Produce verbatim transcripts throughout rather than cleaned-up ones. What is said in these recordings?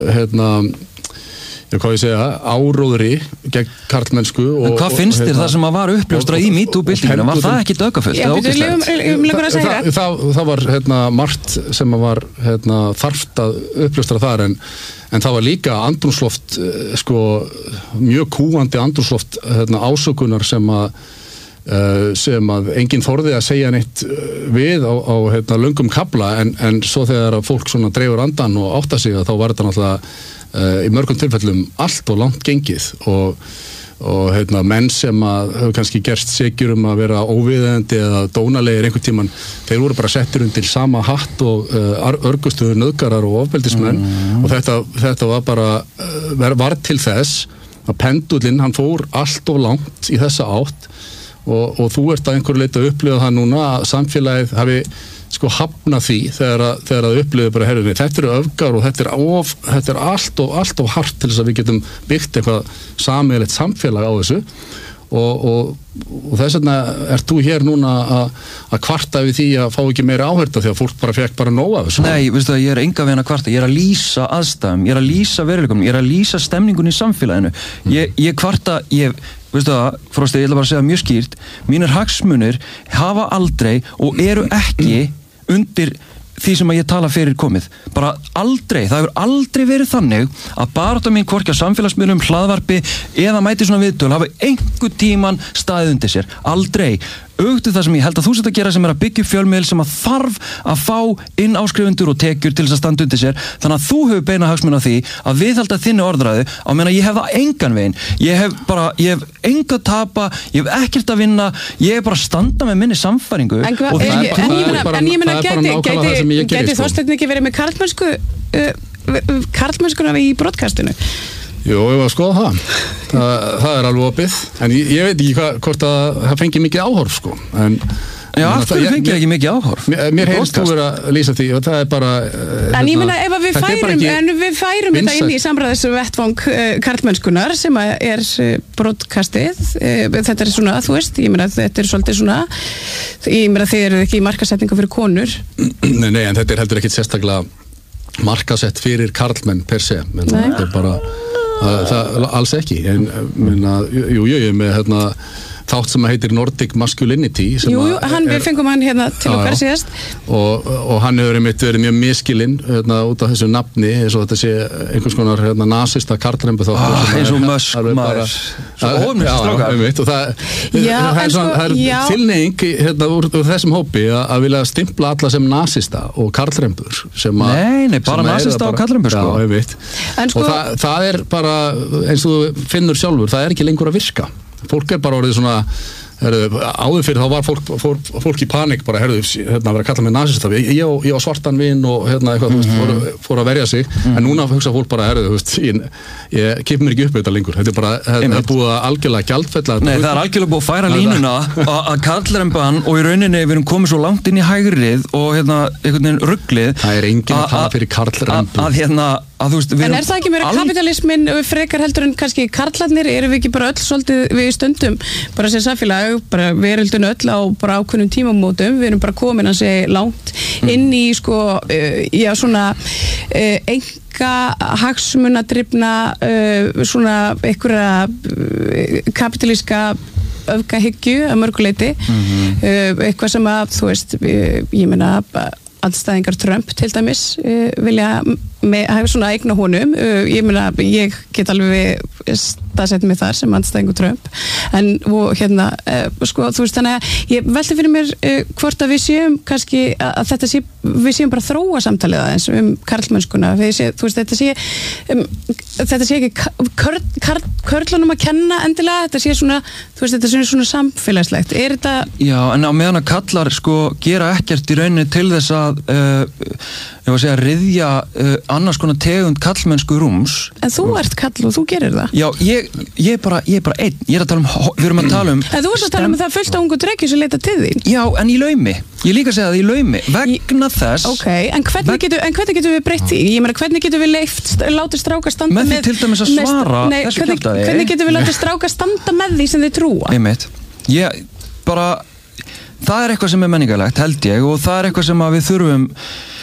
hérna Já, hvað ég segja, áróðri gegn karlmennsku og... En hvað finnst þér það sem að var uppljóstra í MeToo-byltinguna? Var það ekki dögafullt? Já, við lefum að segja það. Það, það var hérna, margt sem að var hérna, þarft að uppljóstra þar en, en það var líka andrúmsloft, sko, mjög kúandi andrúmsloft hérna, ásökunar sem að, uh, sem að enginn þorði að segja neitt við á, á hérna, löngum kafla en, en svo þegar að fólk svona dreifur andan og átta sig að þá var þetta náttúrulega Uh, í mörgum tilfellum allt og langt gengið og, og heitna, menn sem að hefur kannski gerst sekjur um að vera óviðeigandi eða dónalegir einhvern tíman, þeir voru bara settir undir sama hatt og uh, örgustuður nauðgarar og ofbeldismenn mm. og þetta, þetta var bara uh, var til þess að pendullinn hann fór allt of langt í þessa átt og, og þú ert að einhverju leita að upplifa það núna að samfélagið hafi sko hafna því þegar að, þegar að upplifið bara herrinni, þetta eru öfgar og þetta er, of, þetta er allt og allt of hart til þess að við getum byggt eitthvað sameiginlegt samfélag á þessu og, og, og þess vegna ert þú hér núna að kvarta við því að fá ekki meira áherta því að fólk bara fekk bara nóg af þessu. Nei, veistu það, ég er enga veginn að kvarta, ég er að lýsa aðstæðum, ég er að lýsa veruleikum, ég er að lýsa stemningunni í samfélaginu, mm. ég, ég kvarta, ég veistu það, Frosti, ég ætla bara að segja mjög skýrt, mínir hagsmunir hafa aldrei og eru ekki undir því sem að ég tala fyrir komið. Bara aldrei, það hefur aldrei verið þannig að barátta mín hvorki á samfélagsmiðlum, hlaðvarpi eða mæti svona viðtöl hafa einhver tíman staðið undir sér. Aldrei. Augtu það sem ég held að þú sett að gera sem er að byggja upp fjölmiðil sem að þarf að fá inn áskrifundur og tekjur til þess að standa undir sér. Þannig að þú hefur beina hagsmuna því að viðhalda þinni orðræðu á meðan ég hef það engan veginn. Ég hef bara, ég hef enga að tapa, ég hef ekkert að vinna, ég hef bara að standa með minni samfæringu. En hvað, en ég meina, gæti, gæti Þorsteinn ekki verið með karlmennsku, uh, karlmennskuna í broadcastinu? Jú, ég var að skoða það. það. Það er alveg opið, en ég, ég veit ekki hva, hvort að það fengi mikið áhorf, sko. En, Já, af hverju fengið ekki mikið áhorf? Mér, mér heyrst þú verið að lýsa því og það er bara... En hérna, ég meina, ef við færum, en við færum þetta inn í samræðis vettvang uh, karlmennskunar sem er uh, broadcastið, uh, þetta er svona, þú veist, ég meina, þetta er svolítið svona, ég meina, þið eru ekki í markasetninga fyrir konur. Nei, nei, en þetta er heldur ekkit sérstaklega markasett fyrir karlmenn per se, menn þetta er bara... Það, það alls ekki en minna, jú, jú, ég með hérna þátt sem heitir Nordic Masculinity sem Jú, jú, hann, er, við fengum hann hérna til okkar síðast og, og hann hefur einmitt verið mjög miskilinn hérna, út af þessu nafni eins og þetta sé einhvers konar hérna, nasista karlrembu þáttur ah, eins og Musk maður svo ómyndist strákar og það, já, það er, svona, það er tilneying hérna, úr, úr þessum hópi að, að vilja stimpla alla sem nasista og karlrembur Nei, nei, bara nasista og karlrembur sko. Já, einmitt sko, og það, það er bara eins og þú finnur sjálfur það er ekki lengur að virka fólk er bara orðið svona herðu, áður fyrir þá var fólk, fólk, fólk í panik bara, herðu, hérna, verið að kalla mig nasista ég, ég, ég á svartan vin og hérna eitthvað, mm-hmm. þú veist, fór, fór að verja sig mm-hmm. en núna hugsa fólk bara, herðu, þú veist ég, ég kipir mér ekki upp þetta lengur þetta er bara, það er búið að algjörlega gjaldfella Nei, það er algjörlega búið að færa línuna að karlremban og í rauninni við erum komið svo langt inn í hægrið og hérna, einhvern veginn rugglið það er enginn að tala fyrir karlrembu að hérna Að, veist, en er það ekki meira al... kapitalismin frekar heldur en kannski karlarnir erum við ekki bara öll svolítið við stundum bara sem samfélag, bara veröldun öll á bara ákveðnum tímamótum, við erum bara komin að segja langt mm. inn í sko, uh, já svona uh, enga hagsmunadrifna uh, svona einhverja uh, kapitalíska öfgahyggju að mörguleiti mm-hmm. uh, eitthvað sem að þú veist, ég, ég meina andstæðingar Trump til dæmis uh, vilja með, hafa svona eigna honum uh, ég meina, ég get alveg staðsett mig þar sem andstæðingur Trump en og, hérna uh, sko, þú veist, þannig að ég velti fyrir mér uh, hvort að við séum kannski að þetta sé, við séum bara að þróa samtalið aðeins um karlmennskuna við sé, þú veist, þetta sé um, þetta sé ekki kör, kar, körlunum að kenna endilega, þetta sé svona þú veist, þetta sé svona samfélagslegt er þetta... Já, en á meðan að kallar sko gera ekkert í rauninni til þess að Uh, ég var að segja, ryðja uh, annars konar tegund kallmennsku rúms En þú ert kall og þú gerir það Já, ég, ég er bara, ég er bara einn Ég er að tala um, við erum að tala um En þú ert að tala um það fullt af ungu drekju sem leita til þín Já, en í laumi, ég líka að segja það í laumi Vegna ég, þess Ok, en hvernig, veg... getur, en hvernig getur við breytt því? Ég meina, hvernig getur við leift, látið stráka standa með Með því til dæmis að svara nei, þessu hvernig, kjöldæði Hvernig getur við látið stráka standa með því sem þið trúa? Einmitt, ég bara Það er eitthvað sem er menningarlegt, held ég og það er eitthvað sem að við þurfum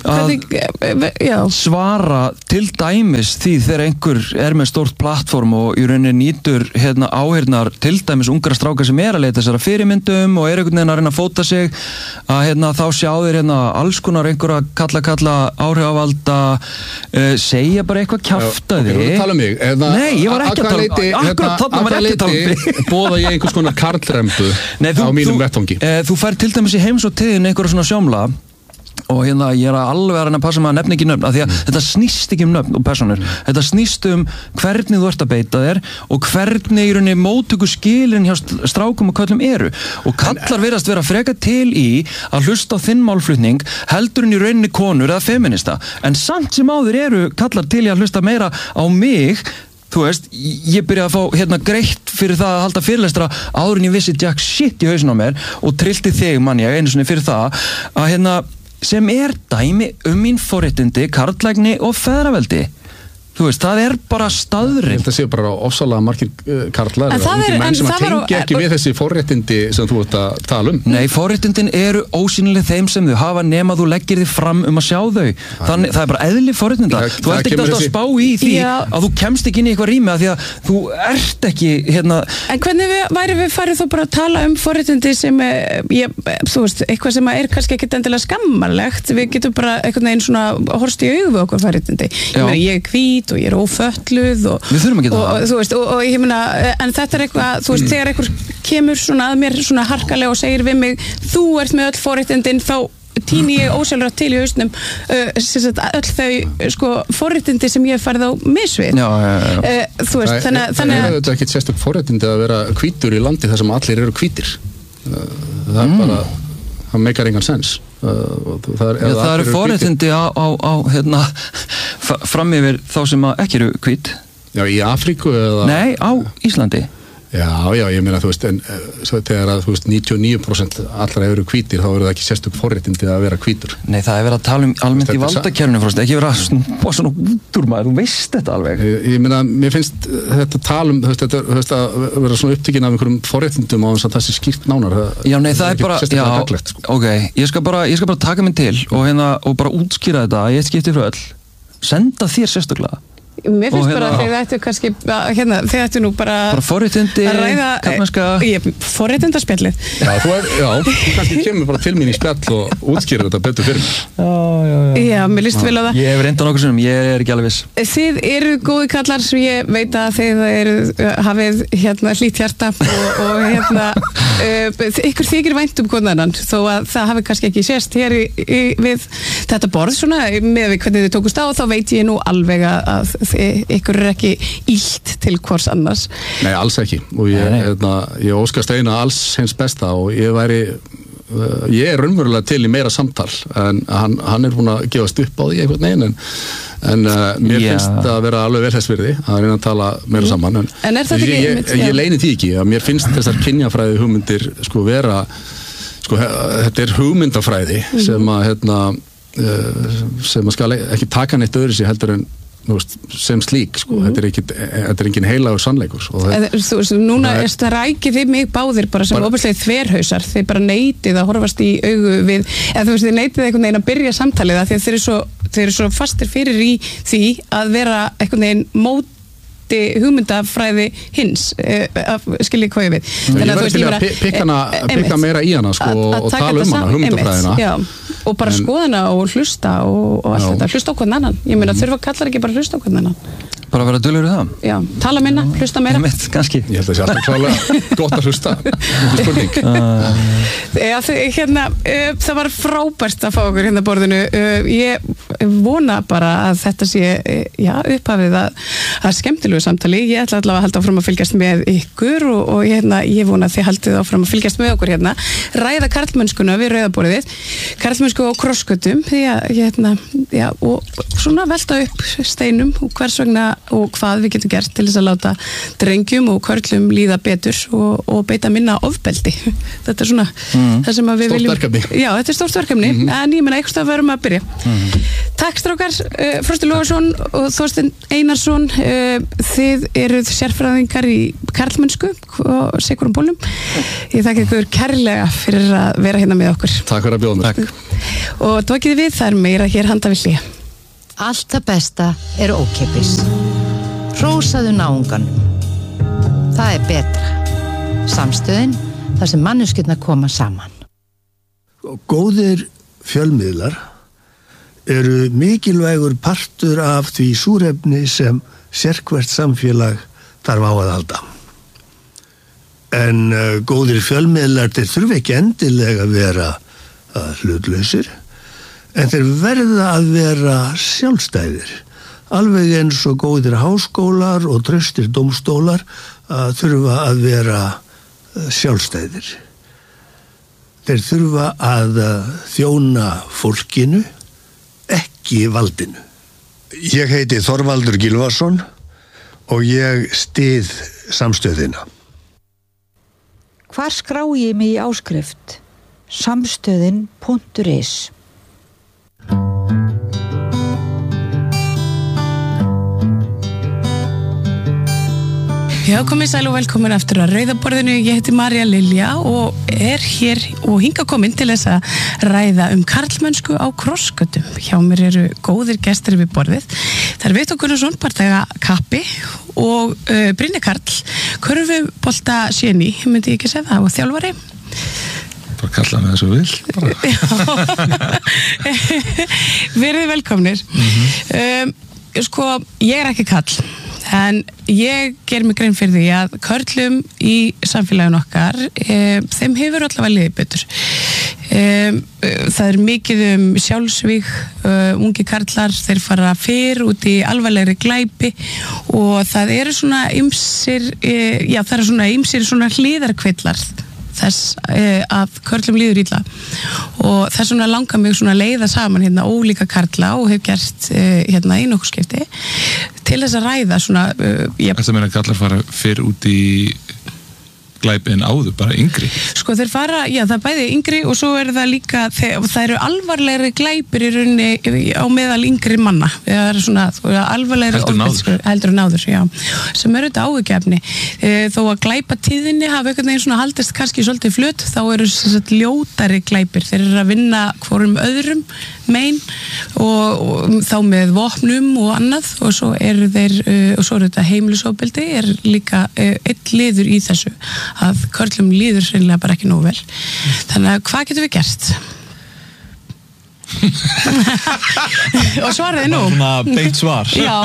hvernig, já. svara til dæmis því þegar einhver er með stórt plattform og í rauninni nýtur hérna, áheyrnar til dæmis ungra strákar sem er að leita þessara fyrirmyndum og er einhvern veginn að reyna að fóta sig að hérna, þá sjá þeir hérna, alls konar einhverja kalla kalla áhrifavalda uh, segja bara eitthvað kjaftaði. Já, ok, tala um mig. Eða, Nei, ég var ekki að tala um akkurat þarna var ekki að tala um mig. Bóða ég einhvers konar karlrembu á mínum vettvangi. Uh, þú fær til dæmis í heims og tíðin einhverja svona sjómla og hérna ég er alveg að reyna að passa mig að nefna ekki nöfn af því að mm. þetta snýst ekki um nöfn og personur mm. þetta snýst um hvernig þú ert að beita þér og hvernig í rauninni móttöku skilin hjá strákum og köllum eru og kallar verðast vera freka til í að hlusta á þinn málflutning heldur en í rauninni konur eða feminista en samt sem áður eru kallar til í að hlusta meira á mig. Þú veist, ég byrjaði að fá hérna greitt fyrir það að halda fyrirlestra áður en ég vissi jack shit í hausinn á mér og trillti þig mann ég einu sinni fyrir það að hérna sem er dæmi um mín forréttindi, karllægni og feðraveldi. Þú veist, það er bara staðreynd. Þetta séu bara ofsalega margir uh, karlar en það er, menn sem að tengja ekki er, við þessi forréttindi sem þú ert að tala um. Nei, forréttindin eru ósýnileg þeim sem þau hafa nema þú leggir þið fram um að sjá þau. Þannig, það er bara eðli forréttinda. Það, þú ert ekki alltaf þessi... að spá í því Já. Að þú kemst ekki inn í eitthvað rými að því að þú ert ekki hérna... En hvernig við, væri við farið þó bara að tala um forréttindi sem ég, þú veist, eitthvað sem er kannski ekkit endilega skammarlegt. Við getum bara einhvern veginn svona horfst í augu við okkur forréttindi. Ég meina, ég er hvít og ég er ófötluð og, við þurfum að geta og, það og, þú veist, og, og ég meina, en þetta er eitthvað þú veist, þegar einhver kemur svona að mér svona harkalega og segir við mig þú ert með öll forréttindin, þá tíni ég ósjálfrátt til í hausnum uh, sagt, öll þau sko, forréttindi sem ég færð á misvið já, já, já. Uh, þú veist, það, þannig að það er þetta ekki sérstök forréttindi að vera hvítur í landi þar sem allir eru hvítir uh, það er mm. bara það meikar engan sens uh, það, er, Já, það eru forréttindi á, á, á hérna, fram yfir þá sem ekki eru hvít. Já, í Afríku eða... Nei, á Íslandi. Já, já, ég meina, þú veist, en svo þegar að, þú veist, níutíu og níu prósent allra eru hvítir, þá eru það ekki sérstök forréttindi að vera hvítur. Nei, það er verið að tala um almennt í valdakerfinu, fróst, ekki verið að snúpa svona út úr maður, þú veist þetta alveg. Ég, ég meina, mér finnst þetta talum, þú veist, þetta, þú veist, að vera svona upptökin af einhverjum forréttindum á þess að það sé skýrt nánar. Það, já, nei, það er bara, já, gaglegt, sko. ok, ég skal bara, ég skal bara taka mig til og hérna, og bara útskýra þetta, ég skipti fyrir öll, senda þér sérstaklega. Mér finnst hérna, bara að þeir ættu kannski hérna, þeir ættu nú bara bara forréttindi, karlmennska forréttindaspjallið já, þú er, já, þú kannski kemur bara til mín í spjall og útskýrir þetta betur fyrir mig já, já, já, já, mér líst vel á það ég hef reyndan okkur sinnum, ég er ekki alveg viss þið eru góði kallar svo ég veit að þið eru, hafið hérna hlýtt hjarta og, og hérna uh, ykkur þykir vænt um konan þó að það hafi kannski ekki sést hér í, í, við þetta borð svona með við hvernig þið tókust á þá veit ég nú alveg að ykkur er ekki illt til hvors annars. Nei, alls ekki og ég, hérna, ég óskast eina alls hins besta og ég væri uh, ég er raunverulega til í meira samtal en hann, hann er búin að gefast upp á því einhvern veginn en, en uh, mér yeah. finnst að vera alveg vel þess virði að reyna að tala meira saman en, en er þetta ekki ég, ég, ég leini því ekki að mér finnst þessar kynjafræði hugmyndir sko vera sko, þetta er hugmyndafræði mm. sem að hérna, uh, sem að skal ekki taka neitt öðru sér heldur en sem slík, sko, mm-hmm. þetta er ekki þetta er engin heilagur sannleikur sko. Eð, þú veist, núna er strækið þið mig báðir bara sem óbærslega þverhausar þið bara neitið að horfast í augu við eða þú veist, þið neitið einhvern veginn að byrja samtalið af því að þið eru svo, þið eru svo fastir fyrir í því að vera einhvern veginn mót hugmyndafræði hins skiljið hvað ég við ég verði til að pikka, pikka meira í hana sko, og tala um hana, hugmyndafræðina já, og bara en, skoða hana og hlusta og, og allt þetta, hlusta á hvern annan ég meina þurfa kallar ekki bara að hlusta á hvern annan bara að vera dulur í það já, tala minna, hlusta meira mitt, kannski ég held að það sé alltaf klálega gott að hlusta ekki spurning já, þau, hérna, uh, það var frábært að fá okkur hérna borðinu uh, ég vona bara að þetta sé uh, já, upphafið að, að skemmtilegu samtali, ég ætla allavega að halda áfram að fylgjast með ykkur og, og hérna, ég vona að þið haldið áfram að fylgjast með okkur hérna ræða karlmennskuna við rauðaborðið karlmennsku og krossköttum því að hérna, já, og svona velta upp steinum og hvers vegna og hvað við getum gert til þess að láta drengjum og körlum líða betur og, og beita minna ofbeldi. Þetta er svona mm. það sem að við stórt viljum... verkefni. Já, þetta er stórt verkefni, mm-hmm. en ég menna eitthvað verðum að byrja. Mm-hmm. Takk strákar, uh, Frosti Logason og Þorsteinn Einarsson, uh, þið eruð sérfræðingar í karlmennsku og sekurum bólnum. Ég þakka ykkur kærlega fyrir að vera hérna með okkur. Takk fyrir að bjóða mér. Takk. Og tókið við, það er meira hér handa við hlýja. Allt það besta er ókeypis. Hrósaðu náunganum. Það er betra. Samstöðin, þar sem manneskjurnar koma saman. Góðir fjölmiðlar eru mikilvægur partur af því súrefni sem sérhvert samfélag þarf á að halda. En uh, góðir fjölmiðlar þeir þurfa ekki endilega að vera uh, hlutlausir, en þeir verða að vera sjálfstæðir, alveg eins og góðir háskólar og traustir dómstólar uh, þurfa að vera uh, sjálfstæðir. Þeir þurfa að uh, þjóna fólkinu, ekki valdinu. Ég heiti Þorvaldur Gylfason og ég styð samstöðina. Hvar skrá ég mig í áskrift? Samstöðin punktur is. Já, komið sæl og velkomin aftur að Rauðaborðinu. Ég heiti María Lilja og er hér og hinga komin til þess að ræða um karlmennsku á krossgötum. Hjá mér eru góðir gestir við borðið. Það er Viktor Gunnarsson, partæga kappi og uh, Brynja Karl, körfubolta séni, myndi ég ekki segja það, og þjálfari. Bara kalla mig það svo vil. Verið velkomnir. Mm-hmm. um, sko, ég er ekki kall. En ég ger mig grein fyrir því að körlum í samfélaginu okkar, e, þeim hefur allavega liðið betur. E, það er mikið um sjálfsvíg, e, ungi karlar, þeir fara fyrr út í alvarlegri glæpi og það eru svona ýmsir, e, já það eru svona ýmsir svona hliðarkvillar þess eh, að körlum líður illa og þess vegna langar mig svona leiða saman hérna ólíka karla og hef gert eh, hérna í nokkur skipti til þess að ræða svona uh, Þetta meina kallar fara fyrr út í glæpi en áður, bara yngri? Sko þeir fara, já það er bæði yngri og svo er það líka, þeir, það eru alvarlegri glæpir í rauninni á meðal yngri manna, það eru svona alvarlegri heldur en áður, heldur en áður já, sem eru þetta áhyggjefni e, þó að glæpa tíðinni hafa einhvern veginn svona haldist kannski svolítið flutt, þá eru sagt, ljótari glæpir, þeir eru að vinna hvorum öðrum megin og, og þá með vopnum og annað og svo eru þeir uh, og svo eru þetta heimilisofbeldi er líka uh, einn liður í þessu að körlum líður hreinlega bara ekki nógu vel. Þannig að hvað getum við gert? Og svaraði nú. Svona beint svar. Já.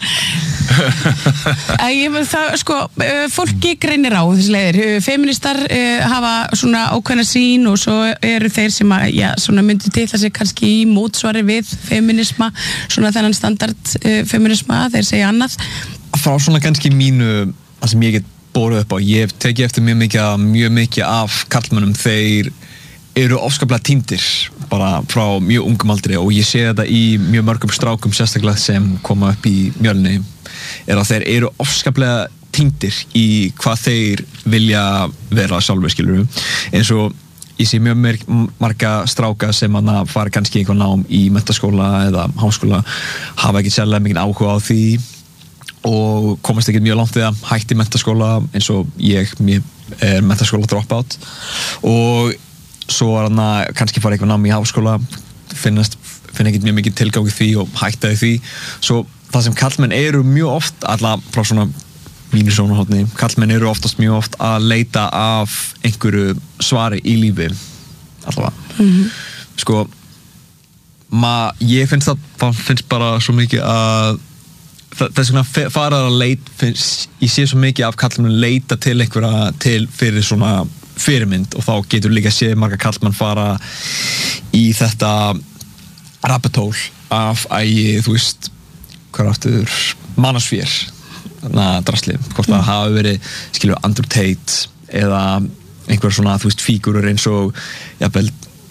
Ég, það, sko, fólki greinir á þessi leiðir. Feministar uh, hafa svona ákveðna sín og svo eru þeir sem að, já, svona myndi til þessi kannski í mótsvari við feminisma, svona þennan standard uh, feminisma, þeir segja annað. Frá svona kannski mínu, það sem ég get borðið upp á, ég hef tekið eftir mjög mikið, mjög mikið af karlmönnum, þeir eru ofskaplega týndir bara frá mjög ungum aldri og ég sé þetta í mjög mörgum strákum sérstaklega sem koma upp í Mjölni er að þeir eru ofskaplega týndir í hvað þeir vilja vera sjálfur skilur eins og ég sé mjög marga stráka sem að fara kannski einhvern nám í menntaskóla eða háskóla hafa ekki sérlega mikið áhuga á því og komast ekki mjög langt við að hætti menntaskóla eins og ég mér er menntaskóla dropout og svo er hann að kannski fara eitthvað nám í háskóla finnast, finna ekki mjög mikið tilgang í því og hættaði því svo það sem karlmenn eru mjög oft alla frá svona mínu sjónarhorni karlmenn eru oftast mjög oft að leita af einhverju svari í lífi allavega mm-hmm. sko ma, ég finnst það, það finnst bara svo mikið að það er svona farað að leita finnst, ég sé svo mikið af karlmenn leita til einhverja til fyrir svona fyrirmynd og þá getur líka séð marga karlmann fara í þetta rabbit hole af ægi, þú veist hvað aftur, mannasfér drasli, hvort það hafi verið skilur Andrew Tate eða einhver svona, þú veist, fígurur eins og jafnvel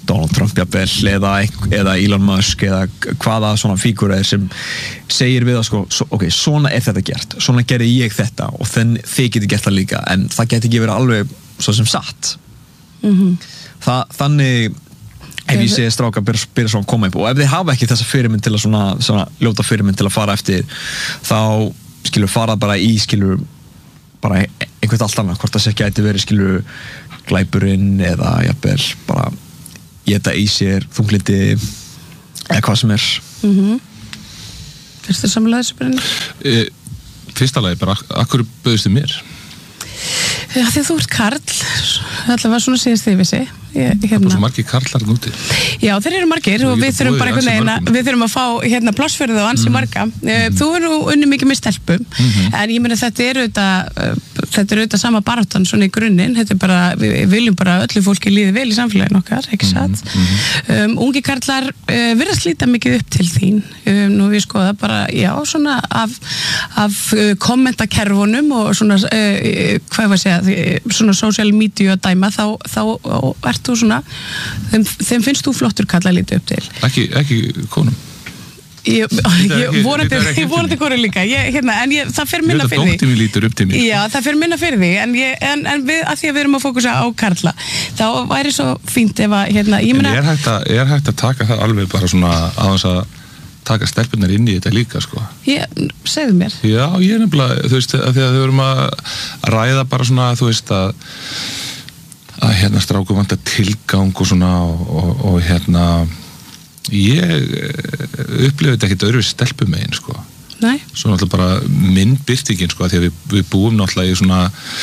Donald Trump jafnvel, eða, eða Elon Musk eða hvaða svona fígúra er sem segir við að sko, so, ok, svona er þetta gert, svona gerði ég þetta og þenn, þið geti gert það líka en það geti ekki verið alveg svo sem satt mm-hmm. Þa, þannig ef ég sé stráka byrja, byrja svona að koma upp og ef þið hafa ekki þessa fyrirmynd til að svona, svona ljóta fyrirmynd til að fara eftir þá skilur fara bara í skilur bara einhvert allt annað hvort það sé gæti verið skilur glæpurinn eða jafnvel bara geta í sér þunglindi eða hvað sem er mm-hmm. Fyrstu samlega þessu brenni? E, fyrsta lagi bara, akkur bauðstu mér? Já, því þú ert karl það var svona síðast því við sé Ég, hérna. Það er svo margir karlar núti. Já, þeir eru margir og við þurfum bara einhvern veginn að við þurfum að fá hérna plássfjörðu og ansi mm. marga. Mm. Þú er nú unni mikið með stelpum mm-hmm. en ég meina þetta er auðvitað þetta er auðvitað sama baráttan svona í grunninn. Þetta er bara, við viljum bara öllu fólki líði vel í samfélaginu okkar, ekki satt. Mm-hmm. Um, ungi karlar uh, virðast líta mikið upp til þín. Um, nú við skoða bara, já, svona af, af uh, kommentakerfunum og svona, uh, hvað var að segja, svona social media dæma, þá, þá er þú svona, þeim, þeim finnst þú flottur kalla lítið upp til. Ekki, ekki konum. Ég, ég vonandi, ég vonandi konum líka, ég, hérna, en ég, það fer minna fyrir því. Ég veit að dóttir mér lítur upp til mér. Já, það fer minna fyrir því, en, ég, en, en við, að því að við erum að fókusa á karla, þá væri svo fínt ef að, hérna, ég meina... En er hægt að, er hægt að taka það alveg bara svona á þess að taka stelpunar inn í þetta líka, sko? Ég, segðu mér. Já, ég er nefnilega, þú veist, að því að þau erum að ræða bara svona, þú veist, að að hérna stráku vantar tilgang og svona og, og, og hérna ég upplifði þetta ekkert öðru stelpum megin sko. Nei. Svo náttúrulega bara minn byrtingin sko, því að við, við búum náttúrulega í svona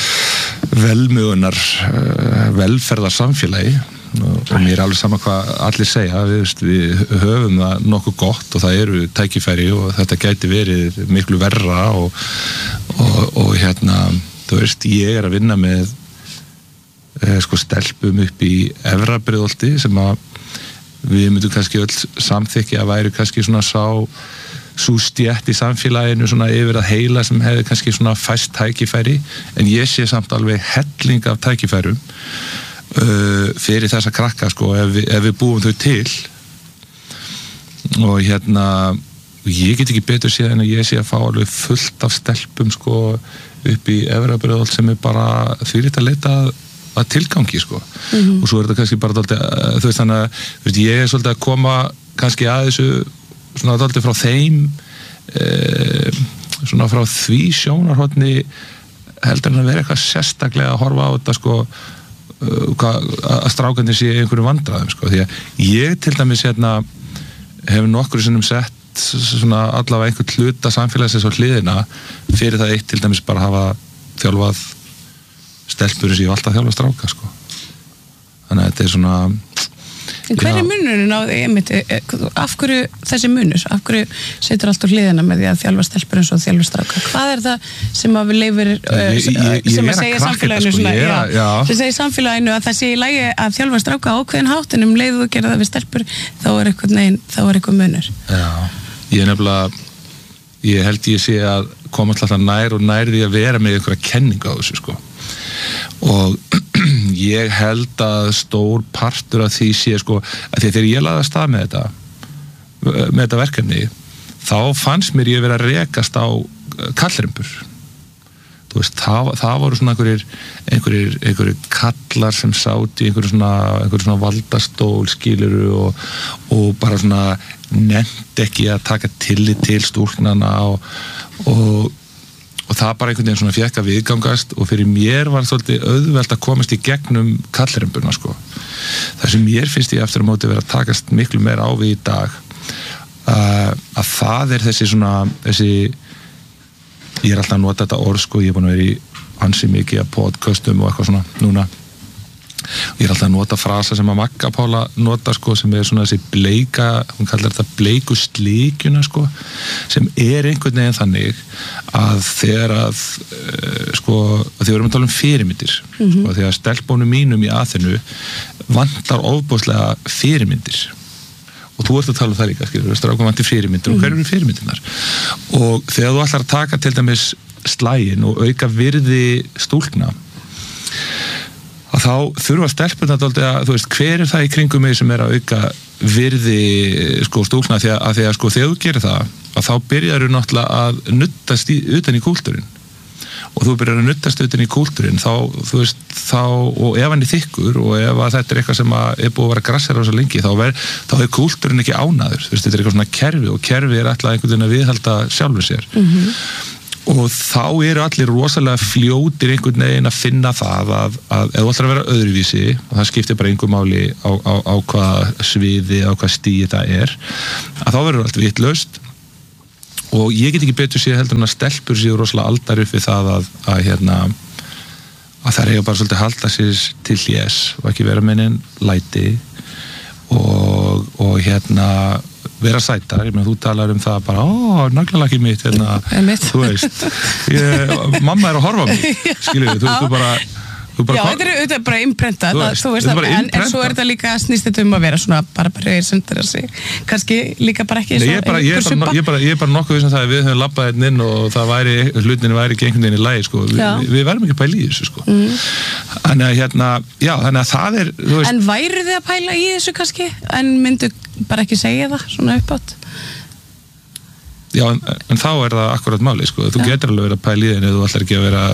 velmögunar velferðarsamfélagi og, og mér er alveg sama hvað allir segja, við, við höfum það nokkuð gott og það eru tækifæri og þetta gæti verið miklu verra og, og, og hérna, þú veist, ég er að vinna með sko stelpum upp í Efra-Breiðholti sem að við myndum kannski öll samþykja að væri kannski svona sá sú stétt í samfélaginu svona yfir að heila sem hefði kannski svona fæst tækifæri en ég sé samt alveg helling af tækifærum uh, fyrir þessa krakka sko ef við, ef við búum þau til og hérna ég get ekki betur séð en að ég sé að fá alveg fullt af stelpum sko upp í Efra-Breiðholt sem er bara þvílít að leita að tilgangi sko mm-hmm. og svo er þetta kannski bara dálítið, þú veist þannig að veist, ég er svolítið að koma kannski að þessu svona dálítið frá þeim e, svona frá því sjónarhorni heldur en að vera eitthvað sérstaklega að horfa á þetta sko uh, að strákandi sé einhverju vandræðum sko því að ég til dæmis hérna hefur nokkur sinnum sett svona allavega einhvern hluta samfélagsins á hliðina fyrir það eitt til dæmis bara hafa þjálfað stelpur sem ég alltaf þjálfa stráka sko. Þannig að þetta er svona En hver er munurinn á einmitt, af hverju þessi munur af hverju setur allt á hliðina með því að þjálfa stelpur eins og þjálfa stráka hvað er það sem að við leifir ég, ég, ég, sem að segja samfélaginu sko, svona, ég já, já. sem segja samfélaginu að það sé í lagi að þjálfa stráka ákveðin hátt en um leiðu þú gera það við stelpur þá er eitthvað neginn, þá er eitthvað munur Já, ég er nefnilega ég held ég sé að koma alltaf nær og nær því að vera með einhverja kenningu á þessu sko og ég held að stór partur af því sé sko að því að þegar ég laði að stað með þetta með þetta verkefni þá fannst mér ég verið að rekast á kallrembur þú veist, það, það voru svona einhverjir einhverjir, einhverjir kallar sem sátt í einhverjir svona, einhverjir svona valdastól skiluru og, og bara svona nefnt ekki að taka tillit til stúlknana og, og og það bara einhvern veginn svona fékk að viðgangast og fyrir mér var svolítið auðvelt að komast í gegnum kallrembuna sko. Það sem mér finnst ég eftir að móti verið að takast miklu meira á við í dag uh, að það er þessi svona þessi, ég er alltaf að nota þetta orð sko, ég er búin að vera í ansi mikið að podcastum og eitthvað svona núna ég er alltaf að nota frasa sem að Magga Pála nota sko sem er svona þessi bleika hún kallar þetta bleiku slíkjuna sko sem er einhvern veginn þannig að þegar að uh, sko að því við erum að tala um fyrirmyndir mm-hmm. sko því að stelpónum mínum í Aþenu vantar ofboðslega fyrirmyndir og þú ert að tala um það líka skilur, strákum vantir fyrirmyndir mm-hmm. og hver eru fyrirmyndirnar og þegar þú ætlar að taka til dæmis slægin og auka virði stúlkna og þá þurfa stelpurnar dálítið að, þú veist, hver er það í kringum mig sem er að auka virði sko stúlkna því að, að því að sko þegar þú gerir það, að þá byrjar þú náttúrulega að nuttast í, utan í kúltúrin og þú byrjar að nuttast utan í kúltúrin þá, þú veist, þá, og ef hann er þykkur og ef að þetta er eitthvað sem að er búið að vera grassera á svo lengi, þá, ver, þá er kúltúrin ekki ánaður, þú veist, þetta er eitthvað svona kerfi og kerfi er alltaf einhvern veginn að viðhalda sjálfur sér mm-hmm. og þá eru allir rosalega fljótir einhvern veginn að finna það að, að ef þú ætlar að vera öðruvísi og það skiptir bara einhver máli á, á, á hvað sviði, á hvað stíi það er að þá verður allt vitlaust og ég get ekki betur séð heldur en að stelpur séu rosalega aldar upp við það að, að hérna að þær eiga bara svolítið að halda sér til hlés og ekki vera með neinn læti og, og hérna vera sætar, ég meina þú talar um það bara, ó, naglalakið mitt hérna, þú veist ég, mamma er að horfa á mig, skilur við þú, þú bara Þú bara, já, þetta er, þetta er bara imprentað, þú veist, þú veist að, en, en svo er þetta líka snýst þetta um að vera svona bara bara sendur að sig, kannski líka bara ekki Nei, ég, bara, ég, er bara, ég, er bara, ég er bara nokkuð þess að það við höfum labbað hérna inn og það væri, hlutinu væri ekki einhvern veginn í lagi, sko, Vi, við, við verðum ekki að pæla í þessu, sko mm. Þannig að hérna, já, þannig að það er veist, En væru þið að pæla í þessu kannski, en myndu bara ekki segja það, svona uppátt Já, en, en þá er það akkurat máli, sko, þú ja. getur alveg verið að pæla í þenni, þú ætlar ekki að vera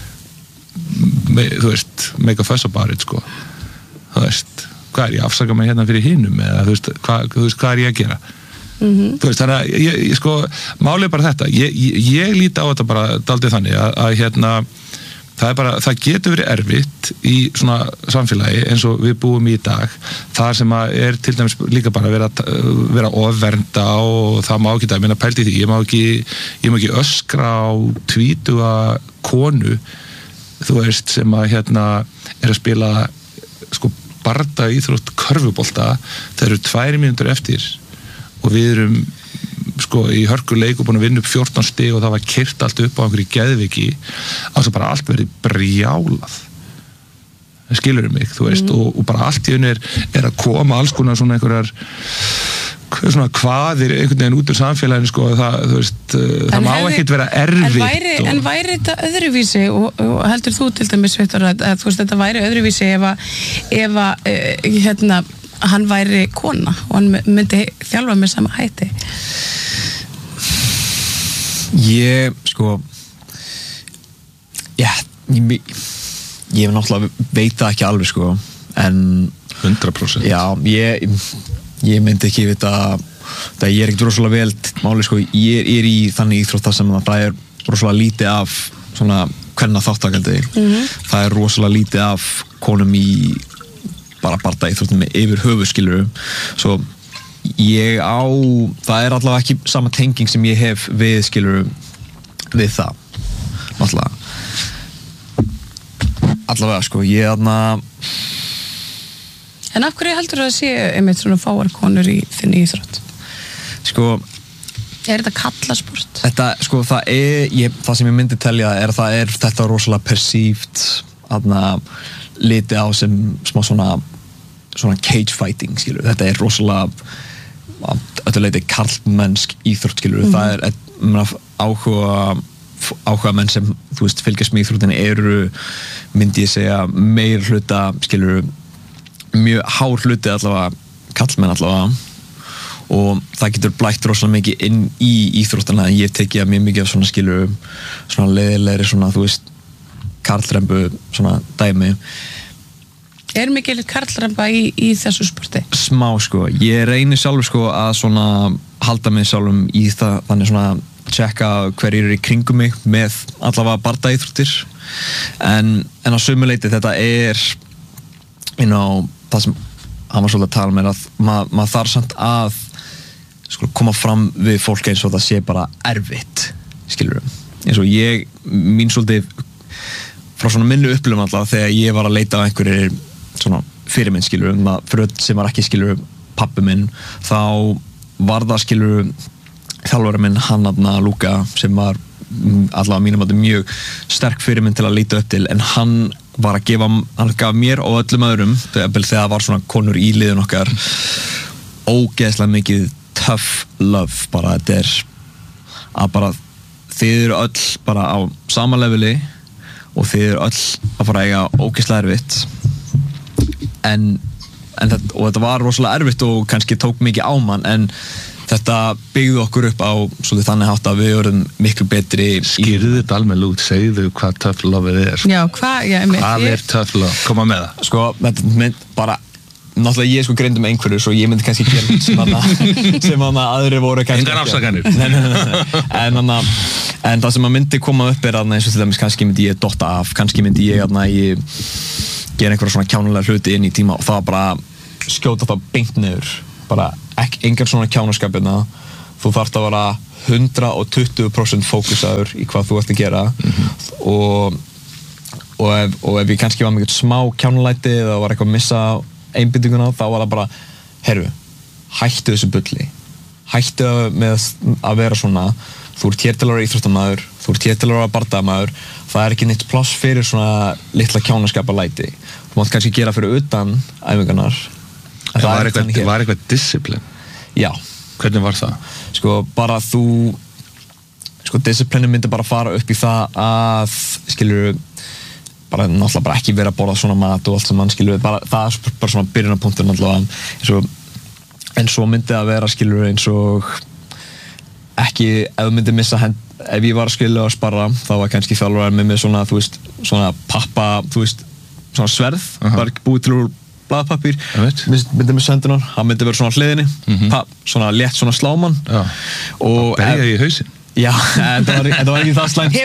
Me, þú veist, make a fuss about it sko, þú veist hvað er ég að afsaka mig hérna fyrir hinum eða þú veist, hvað, þú veist, hvað er ég að gera mm-hmm. þú veist, þannig að ég, ég sko málið er bara þetta, ég, ég, ég líti á þetta bara daldið þannig að, að hérna það er bara, það getur verið erfitt í svona samfélagi eins og við búum í dag, þar sem að er til dæmis líka bara vera, vera ofvernda og það má ekki það, minna pælt í því, ég má ekki ég má ekki öskra á tvítuga konu þú veist, sem að hérna er að spila sko barda íþrótt körfubolta, það eru tværi mínútur eftir og við erum sko í hörkuleik og búin að vinna upp fjórtán stig og það var keyrt allt upp á einhverju geðviki á þess að bara allt verið brjálað það skilur mig, þú veist mm. og, og bara allt í unni er, er að koma alls konar svona einhverjar svona hvaðir einhvern veginn út úr samfélaginu sko, það, þú veist, en það má ekkert vera erfitt en væri, og... en væri þetta öðruvísi og, og heldur þú til dæmis Viktor að, að þú veist, þetta væri öðruvísi ef að, ef að uh, hérna, hann væri kona og hann myndi þjálfa með sama hætti ég, sko já, ég ég náttúrulega veit það ekki alveg sko, en hundrað prósent já, ég ég myndi ekki vita það ég er ekkert rosalega vel máli sko, ég er, er í þannig íþrótta sem það er rosalega lítið af svona kvenna þáttakaldi mm-hmm. það er rosalega lítið af konum í bara barda íþróttum með yfir höfu skilur svo ég á það er allavega ekki sama tenging sem ég hef við skilur við það náttúrulega allavega sko ég aðna En af hverju heldur það að sé einmitt svona fáar konur í þinni íþrótt? Sko Er þetta kallasport? Þetta, sko, það er ég, það sem ég myndi telja er að það er þetta rosalega perceived aðna liti á sem smá svona svona cage fighting, skilur þetta er rosalega öllu leiti karlmennsk íþrótt, skilur mm. það er mena, áhuga áhuga menn sem, þú veist, fylgjast með íþróttinni eru, myndi ég segja meir hluta, skilur mjög hár hluti allavega kallmenn allavega og það getur blætt rosalega mikið inn í íþróttina en ég tekið mjög mikið af svona skilur svona leiðilegri svona þú veist karlrembu svona dæmi Er mikil karlremba í, í þessu sporti? Smá sko, ég reynir sjálfur sko að svona halda mig sjálfum í það þannig svona tjekka hverjir eru í kringum mig með allavega bardaíþróttir en, en á sömuleyti þetta er you know það sem hann var svolítið að tala með að mað, maður þarf samt að sko, koma fram við fólk eins og það sé bara erfitt skilur eins og ég mín svolítið frá svona minnu upplifum alltaf þegar ég var að leita á einhverjir svona fyrirmynd skilur fyrir sem var ekki skilur pabbi minn þá var það skilur þjálfari minn Hanna Lúka sem var allavega mínum að mjög sterk fyrirmynd til að líta upp til en hann var að gefa, hann gaf mér og öllum öðrum þegar það var svona konur í liðun okkar ógeðslega mikið tough love bara þetta er að bara þið eru öll bara á sama leveli og þið eru öll að fara að eiga ógeðslega erfitt en, en þetta, og þetta var rosalega erfitt og kannski tók mikið á mann en þetta byggði okkur upp á svolítið þannig hátt að við vorum miklu betri skýrðu þetta alveg út, segðu hvað tough love er Já, hvað, já, einmitt hvað er tough love, koma með það sko, þetta mynd bara náttúrulega ég sko greindi með einhverju svo ég myndi kannski gera hlut sem hana sem hana aðri voru kannski engar afsakanir nei, nei, nei, nei. En, hana, en það sem að myndi koma upp er hana, eins og til dæmis kannski myndi ég dotta af kannski myndi ég, hana, ég gera einhverja svona kjánulega hluti inn í tíma og það var bara skjóta það beint niður bara ekki, engar svona kjánaskapina þú þarft að vera hundrað og tuttugu prósent fókusaður í hvað þú ert að gera mm-hmm. og, og, ef, og ef ég kannski var mikið smá kjánulæti eða var eitthvað að missa einbindinguna þá var það bara, herru hættu þessu bulli hættu með að vera svona þú ert hér til að vera íþróttamaður þú ert hér til að vera bardagamaður það er ekki neitt pláss fyrir svona litla kjánaskapalæti þú mátt kannski gera fyrir utan æfingarnar en það var eitthvað, var eitthvað disciplin já hvernig var það? sko bara þú sko disciplinin myndi bara fara upp í það að skilur bara náttúrulega bara ekki vera að borða svona mat og allt sem mann skilur bara, það er bara svona byrjunarpunktur náttúrulega eins og, en svo myndi það vera skilur eins og ekki ef þú myndi missa hend ef ég var að skilja og sparra þá var kannski þjálfari með mig svona þú veist svona pappa þú veist svona sverð uh-huh. bara búið til úr blaðpappír myndi með sendunar, hann myndi vera svona hliðinni mm-hmm. pa, svona létt svona sláman já. Og berja í hausinn já, en það var, var ekki það slæmt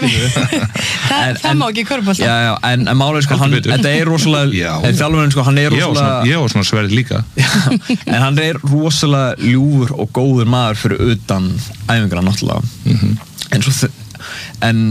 það, það má ekki körpallta já, já, en, en málið sko, hann, þetta er rosalega en þjálfurinn sko, hann er rosalega ég var svona sverð líka já, en hann er rosalega ljúfur og góður maður fyrir utan æfingarna náttúrulega mm-hmm. en svo en,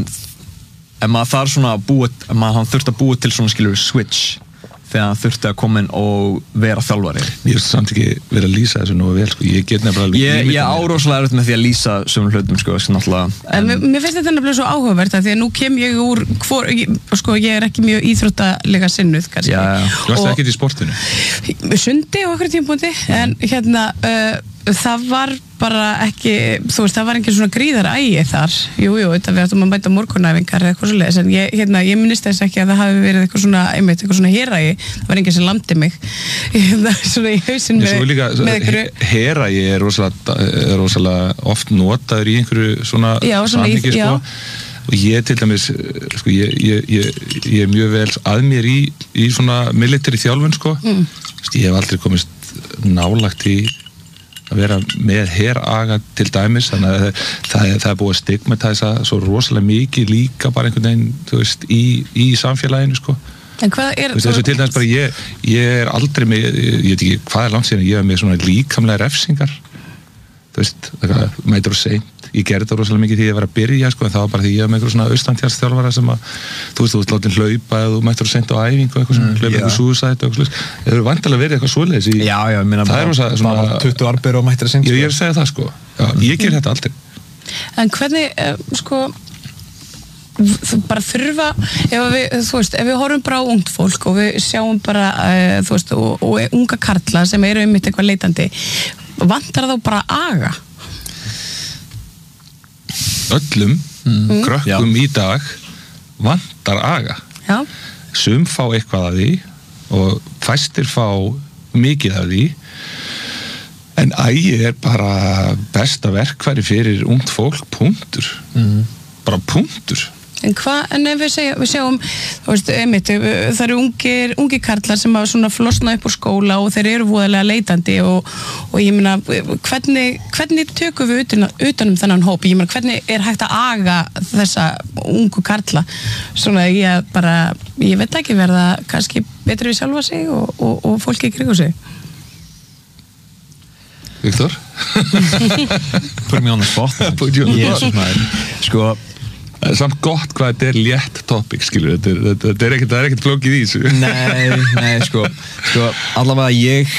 en maður þarf svona að búa maður hann þurft að búa til svona skilur switch þegar hann þurfti að koma inn og vera þjálfari. Ég veist samt ekki verið að lýsa þessu nógu vel, sko. Ég get nefnilega Ég, ég áróslega erfitt með því að lýsa sömum hlutum, sko, náttúrulega. En mér, mér finnst þetta nefnilega svo áhugavert að því að nú kem ég úr, hvor, ég, sko, ég er ekki mjög íþróttalega sinnuð, kannski. Já, já. Þú varst ekkert í sportinu? Sundi á okkur tímpúndi, en hérna, uh, það var bara ekki, þú veist, það var engin svona gríðarægi þar. Jú, jú, þetta við áttum að mæta morgunæfingar eða eitthvað svoleiðis, en ég, hérna, ég minnist þess ekki að það hafi verið eitthvað svona, einmitt, eitthvað svona herægi. Það var engin sem lamdi mig. Hérna, svona í hausinn með, líka, með einhverju. Herægi er rosalega, er rosalega oft notaður í einhverju svona samhengi, sko. Og ég til dæmis, sko, ég, ég, ég, ég er mjög vel að mér í, í svona military þjálfun, sko. Mm. Ég hef aldrei komist nálagt í að vera með heraga til dæmis, þannig að það er, það er búið að stigmatæsa svo rosalega mikið líka bara einhvern veginn, þú veist, í, í samfélaginu, sko. En hvað er... Þú veist, þessu til dæmis bara, ég, ég er aldrei með, ég veit ekki hvað er langt síðan, ég er með svona líkamlega refsingar, þú veist, það mætur og seint, ég gerði það rosalega mikið því ég var að byrja, sko, en það var bara því ég var með eitthvað svona austantjárstjálfara sem að, þú veist, þú veist, látið hlaupa eða þú mættur og seint á æfingu eitthvað svona, hlaupa eitthvað suicide og eitthvað svona, það eru vantilega verið eitthvað svoleiðis í... Já, já, minna bara tuttugu arbeigur og mættur að seint, sko. Ég er að segja það, sko. Já, ég ger þetta aldrei. En hvernig, uh, sko, bara þurfa, ef við, þú veist, ef við horfum bara á ungt fólk og við sjáum bara, uh, þú veist, og, og unga karla sem eru um mitt eitthvað leitandi, vantar þá bara aga? Öllum mm. krökkum Já. Í dag vantar aga. Já. Sum fá eitthvað af því og fæstir fá mikið af því, en agi er bara besta verkfæri fyrir ungt fólk, punktur. Mm. Bara punktur. En hvað, en ef við, segja, við sjáum, þú veist, einmitt, það eru ungir, ungir karlar sem hafa svona flosnað upp úr skóla og þeir eru voðalega leitandi og, og ég meina, hvernig, hvernig tökum við utan, utan um þennan hóp? Ég meina, hvernig er hægt að aga þessa ungu karla? Svona ég bara, ég veit ekki verða kannski betri við sjálfa sig og, og, og fólki í kringu sig. Viktor? Put me on the spot. Put you on the spot. Sko, samt gott hvað þetta er létt topic, skilur, þetta er, þetta, þetta er ekkert, það er ekkert flókið í þessu. Nei, nei, sko, sko, allavega ég,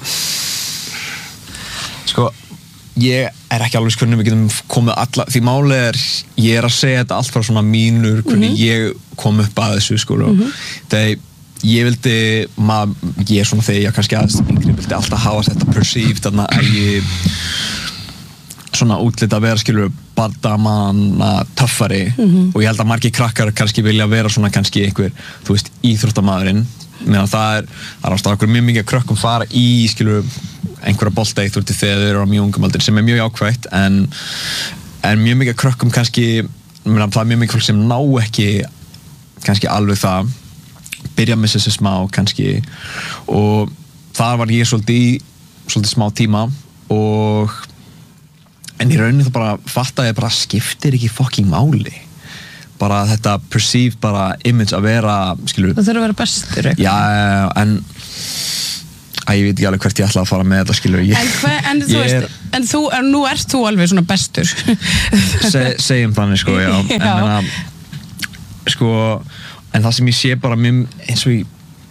sko, ég er ekki alveg hvernig við getum komið alla, því máli er, ég er að segja þetta allt frá svona mínur, hvernig mm-hmm. ég kom upp að þessu, sko, mm-hmm. þegar ég vildi, maður, ég er svona þegar ég kannski aðeins yngri, vildi alltaf hafa þetta perceived, þannig að ég, svona útlit að vera, skilur, bardamanna, töffari mm-hmm. og ég held að margir krakkar kannski vilja vera svona kannski einhver, þú veist, íþróttamaðurinn meðan það er, það er ástæða okkur mjög mikið krökkum fara í, skilur, einhverja bolta eitt úr til þegar þeir eru á mjög ungum aldri sem er mjög jákvætt en, en mjög mikið krökkum kannski, meðan það er mjög mikið fólk sem ná ekki kannski alveg það, byrja með þessi smá kannski og þar var ég svolítið í svolítið smá tíma og en í rauninni þá bara fattaði ég bara skiptir ekki fucking máli bara þetta perceived bara image að vera, skilur það þurfa að vera bestur eitthvað. Já, en að ég veit ekki alveg hvert ég ætla að fara með þetta, skilur ég, en, hver, en þú veist, er, en þú, nú ert þú alveg svona bestur se, segjum þannig, sko, já, já. En, menna, sko, en það sem ég sé bara mjög, eins og ég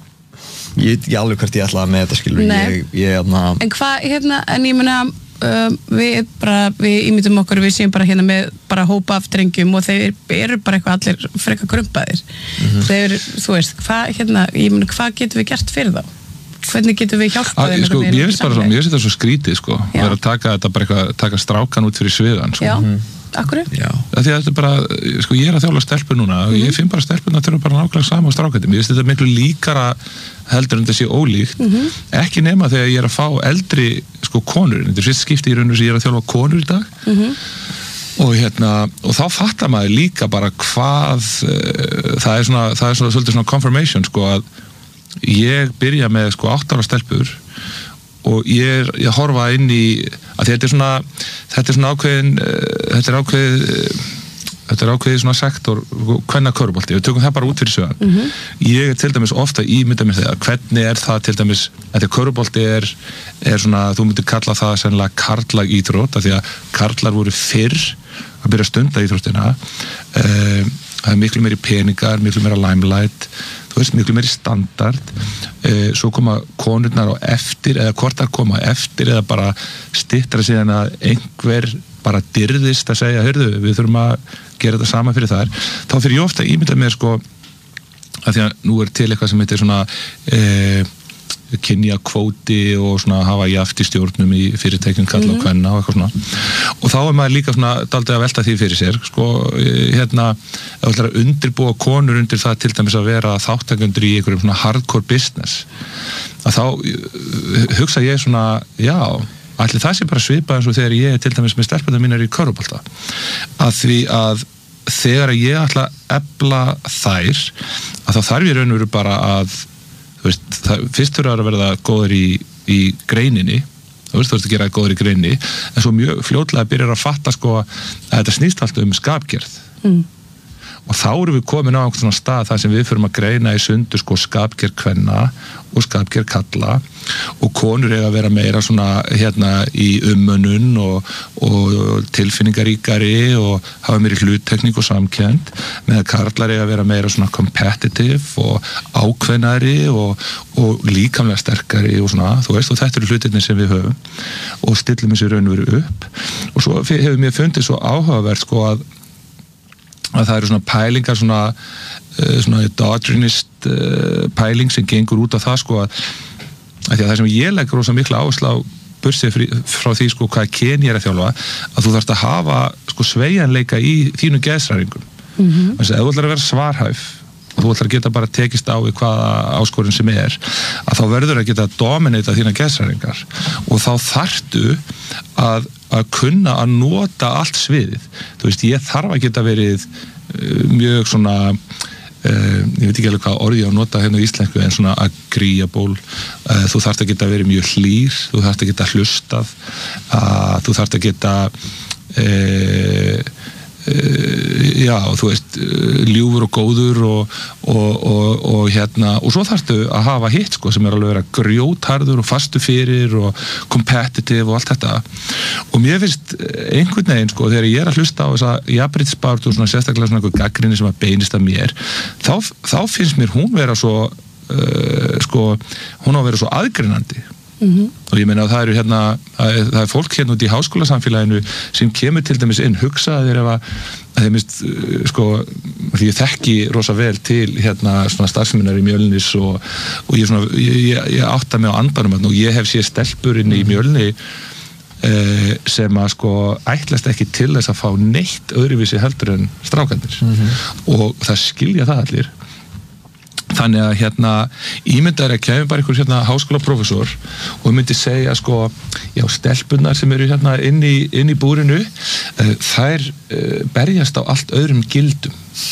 ég veit ekki alveg hvert ég ætla með þetta, skilur ég, ég, ég, en hvað, hérna, en ég meina Uh, við bara, við ímyndum okkur við séum bara hérna með bara hópa af drengjum og þeir eru bara eitthvað allir frekar grumpaðir mm-hmm. þeir, þú veist, hvað hérna, ég meina, hvað getum við gert fyrir þá? Hvernig getum við hjálpað þeim? Sko, ég veist bara svo, ég veist þetta svo skrítið, sko að vera að taka þetta bara eitthvað, taka strákan út fyrir sviðan, sko. Já, mm-hmm. akkur? Já. Því að þetta er bara, sko, ég er að þjálfa stelpur núna og mm-hmm. ég finn bara stelpurna að þurfa bara nákvæmlega sama á strákættum. Ég veist þetta er miklu líkara heldur en þetta sé ólíkt, mm-hmm. ekki nema þegar ég er að fá eldri, sko, konur. Þetta er fyrst skipti í rauninu sem ég er að þjálfa konur í dag. Mm-hmm. Og hérna, og þá fattar maður líka bara hvað uh, það er svona, það er svona svolítið svona confirmation, sko, að ég byrja með, sko, átta ára stelpur og ég er ég horfa inn í að þetta er svona þetta er svona ákveðin uh, þetta er ákveðið uh, þetta er ákveðið svona sektor hvenna körfubolti, við tökum það bara út fyrir sögan mm-hmm. ég er til dæmis ofta ímynda mér þegar hvernig er það til dæmis þetta körfubolti er, er svona þú myndir kalla það sennilega karlag íþrótt af því að karlar voru fyrr að byrja að stunda íþróttina uh, það er miklu meiri peningar, miklu meira limelight þú veist, miklu meiri standard uh, svo koma konurnar á eftir eða hvort að koma eftir eða bara styttra síðan að einhver bara dyrðist að segja, heyrðu, við þurfum að gera þetta sama fyrir þær, þá fyrir ég ofta ímynda með sko, að því að nú er til eitthvað sem heitir svona e, kynjakvóti og svona hafa jaft í stjórnum í fyrirtækjum kalla mm-hmm. og kvenna og eitthvað svona og þá er maður líka svona daldið að velta því fyrir sér sko, hérna ef þú ætlar að undirbúa konur undir það til dæmis að vera þáttakendur í einhverjum svona hardcore business að þá hugsa ég svona, já ætli það sé bara svipað eins og þegar ég er til dæmis með stelpurnar mínar í körfubolta að því að þegar ég ætla að efla þær að þá þarf ég raun og veru bara að þú veist, það, fyrst þurfa að verða góður í, í greininni þú veist, þú veist að gera góður í greininni en svo mjög fljótlega byrjar að fatta sko að þetta snýst alltaf um skapgerð mm. og þá erum við komin á einhvern svona stað þar sem við förum að greina í sundur sko skapgerð kvenna og skapgerð kalla og konur eiga að vera meira svona hérna í umönnun og, og tilfinningaríkari og hafa meiri hluttekning og samkennd með að karlar eiga að vera meira svona competitive og ákveðnari og, og líkamlega sterkari og svona, þú veist, og þetta eru hlutirnir sem við höfum og stillum þessi raun og veru upp og svo hefur mér fundið svo áhugavert sko að að það eru svona pælingar svona, uh, svona doctrinist uh, pæling sem gengur út á það sko að, að því að það sem ég leggur rosa mikla áherslu á bursið frá því sko hvað kyn ég er að þjálfa að þú þarfst að hafa sko sveigjanleika í þínu geðshræringum mm-hmm. þess að ef þú ætlar að vera svarhæf og þú ætlar að geta bara tekist á í hvaða áskorun sem er að þá verður að geta dominata þína geðshræringar og þá þarftu að að kunna að nota allt sviðið þú veist, ég þarf að geta verið uh, mjög svona uh, ég veit ekki alveg hvað orði ég á að nota hérna í íslensku en svona agreeable uh, þú þarft að geta verið mjög hlýr þú þarft að geta hlustað uh, þú þarft að geta uh, uh, já, þú veist ljúfur og góður og, og, og, og hérna, og svo þarftu að hafa hitt sko, sem er alveg að vera grjótharður og fastu fyrir og competitive og allt þetta og mér finnst einhvern veginn sko, þegar ég er að hlusta á þessa jafnréttisbaráttu og svona sérstaklega svona einhver gagnrýni sem að beinist að mér þá, þá finnst mér hún vera svo uh, sko, hún á að vera svo aðgreinandi Mm-hmm. og ég meina að það eru hérna það er, það er fólk hérna út í háskólasamfélaginu sem kemur til dæmis inn hugsaðir ef að, að þeim mist sko, því ég þekki rosa vel til hérna svona starfseminar í Mjölnis og, og ég, svona, ég, ég, ég átta mig á andanum og ég hef séð stelpur inn í Mjölni eh, sem að sko ætlast ekki til þess að fá neitt öðruvísi heldur en strákandir mm-hmm. og það skilja það allir þannig að hérna ímyndaður að kemur bara einhver hérna háskólaprófessor og myndi segja sko já, stelpunnar sem eru hérna inn í, inn í búrinu uh, þær uh, berjast á allt öðrum gildum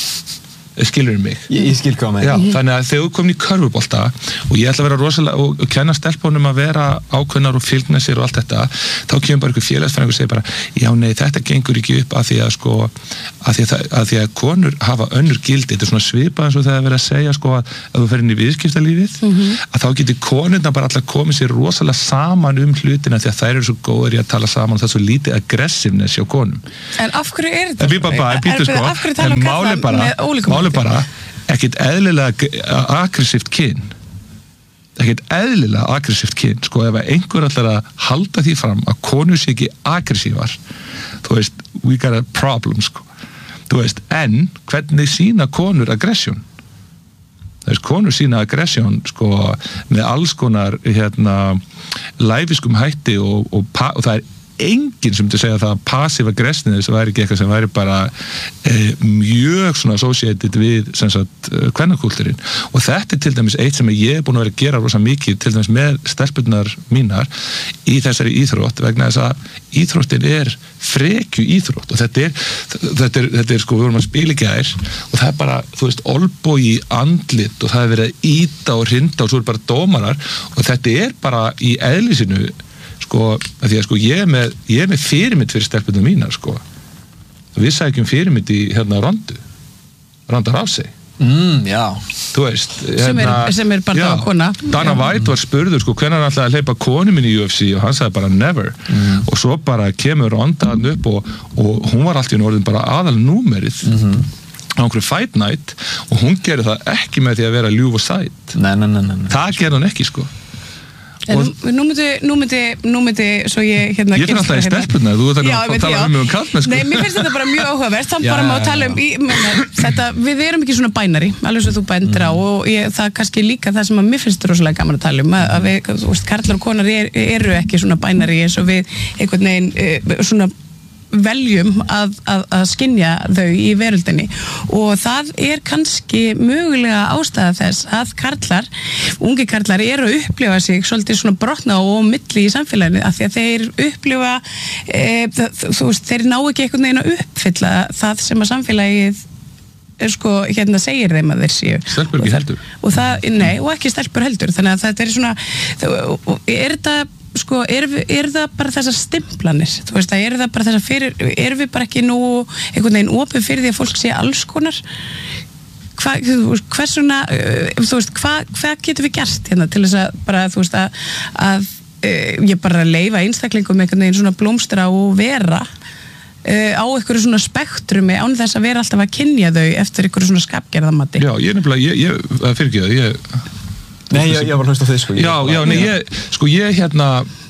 skilur mig. Ég, ég skil hvað með. Já, þannig að þegar þú komin í körfubolta og ég ætla að vera rosalega og, og kenna stelpunum að vera ákveðnar og fylgna sér og allt þetta, þá kemur bara einhver félagsfræðingur og segir bara, já nei, þetta gengur ekki upp af því að sko, af því að, að því að konur hafa önnur gildi, þetta er svona svipað eins og þegar verið að segja sko að ef þú fer inn í viðskiptalífið, mm-hmm. að þá getur konurna bara alltaf komið sér rosalega saman um hlutina því að þær eru svo góður í að tala saman og það er svo lítið aggressiveness hjá konum. En af hverju er þetta? En, bara, er, er, sko, af hverju tala um karla með ólíkum bara ekkert eðlilega aggressíft kyn ekkert eðlilega aggressíft kyn sko ef einhver ætlar að halda því fram að konur sé ekki aggressívar þú veist, we got a problem sko þú veist, en hvernig sína konur aggression það veist, konur sína aggression sko með alls konar hérna læfiskum hætti og, og, og það er enginn sem til að segja það að passive aggressiveness sem væri ekki eitthvað sem væri bara e, mjög svona associated við sem sagt kvennakúltúrin og þetta er til dæmis eitt sem ég er búin að vera að gera rosa mikið til dæmis með stelpurnar mínar í þessari íþrótt vegna þess að íþróttin er frekju íþrótt og þetta er þetta er, þetta er sko, við vorum að spila í gær og það er bara, þú veist, olbogi andlit og það er verið að íta og hrinda og svo er bara dómarar og þetta er bara í eðlisinu sko, að því að sko ég er með, ég er með fyrirmynd fyrir stelpunum mínar sko við sækjum fyrirmynd í hérna Rondu Ronda Rousey mm, já þú veist hérna, sem, er, sem er bara já, kona Dana já. White var spurður sko hvenær hann ætlaði að hleypa konu minn í U F C og hann sagði bara never mm. og svo bara kemur Ronda hann upp og, og hún var alltaf í orðin bara aðal númerið mm-hmm. á einhverju fight night og hún gerði það ekki með því að vera ljúf og sæt nei, nei, nei, nei. það gerði hún ekki sko En nú, nú myndi, nú myndi, nú myndi svo ég hérna... Ég finn alltaf í stelpunna, þú ert að tala um mig um kallmennsku. Nei, mér finnst þetta bara mjög áhugavert, þannig bara má tala um, í, menna, þetta, við erum ekki svona bænari, alveg svo þú bændir á mm. og ég, það er kannski líka það sem að mér finnst rosalega gaman að tala um, að, að við, þú veist, karlar og konar er, eru ekki svona bænari eins og við einhvern veginn svona veljum að, að, að skynja þau í veröldinni og það er kannski mögulega ástæða þess að karlar, ungi karlar eru að upplifa sig svolítið svona brotna og milli í samfélaginu af því að þeir upplifa e, þú veist, þeir ná ekki einhvern veginn að uppfylla það sem að samfélagið sko, hérna segir þeim að þeir séu stelpur ekki heldur og það, nei, og ekki stelpur heldur þannig að þetta er svona er þetta sko, er, er það bara þessar stimplanir, þú veist, er það bara þessar fyrir, er við bara ekki nú einhvern veginn opið fyrir því að fólk sé alls konar hva, hvers svona þú veist, hvað hva getur við gert hérna til þess að bara, þú veist, að, að ég bara leifa einstaklingum einhvern veginn svona blómstra og vera á einhverju svona spektrumi án þess að vera alltaf að kynja þau eftir einhverju svona skapgerðamatti. Já, ég er nefnilega, ég, ég, það fyrir ekki það, ég Nei, ég, ég var hlust á þig sko Já, já, nei, ég, sko ég hérna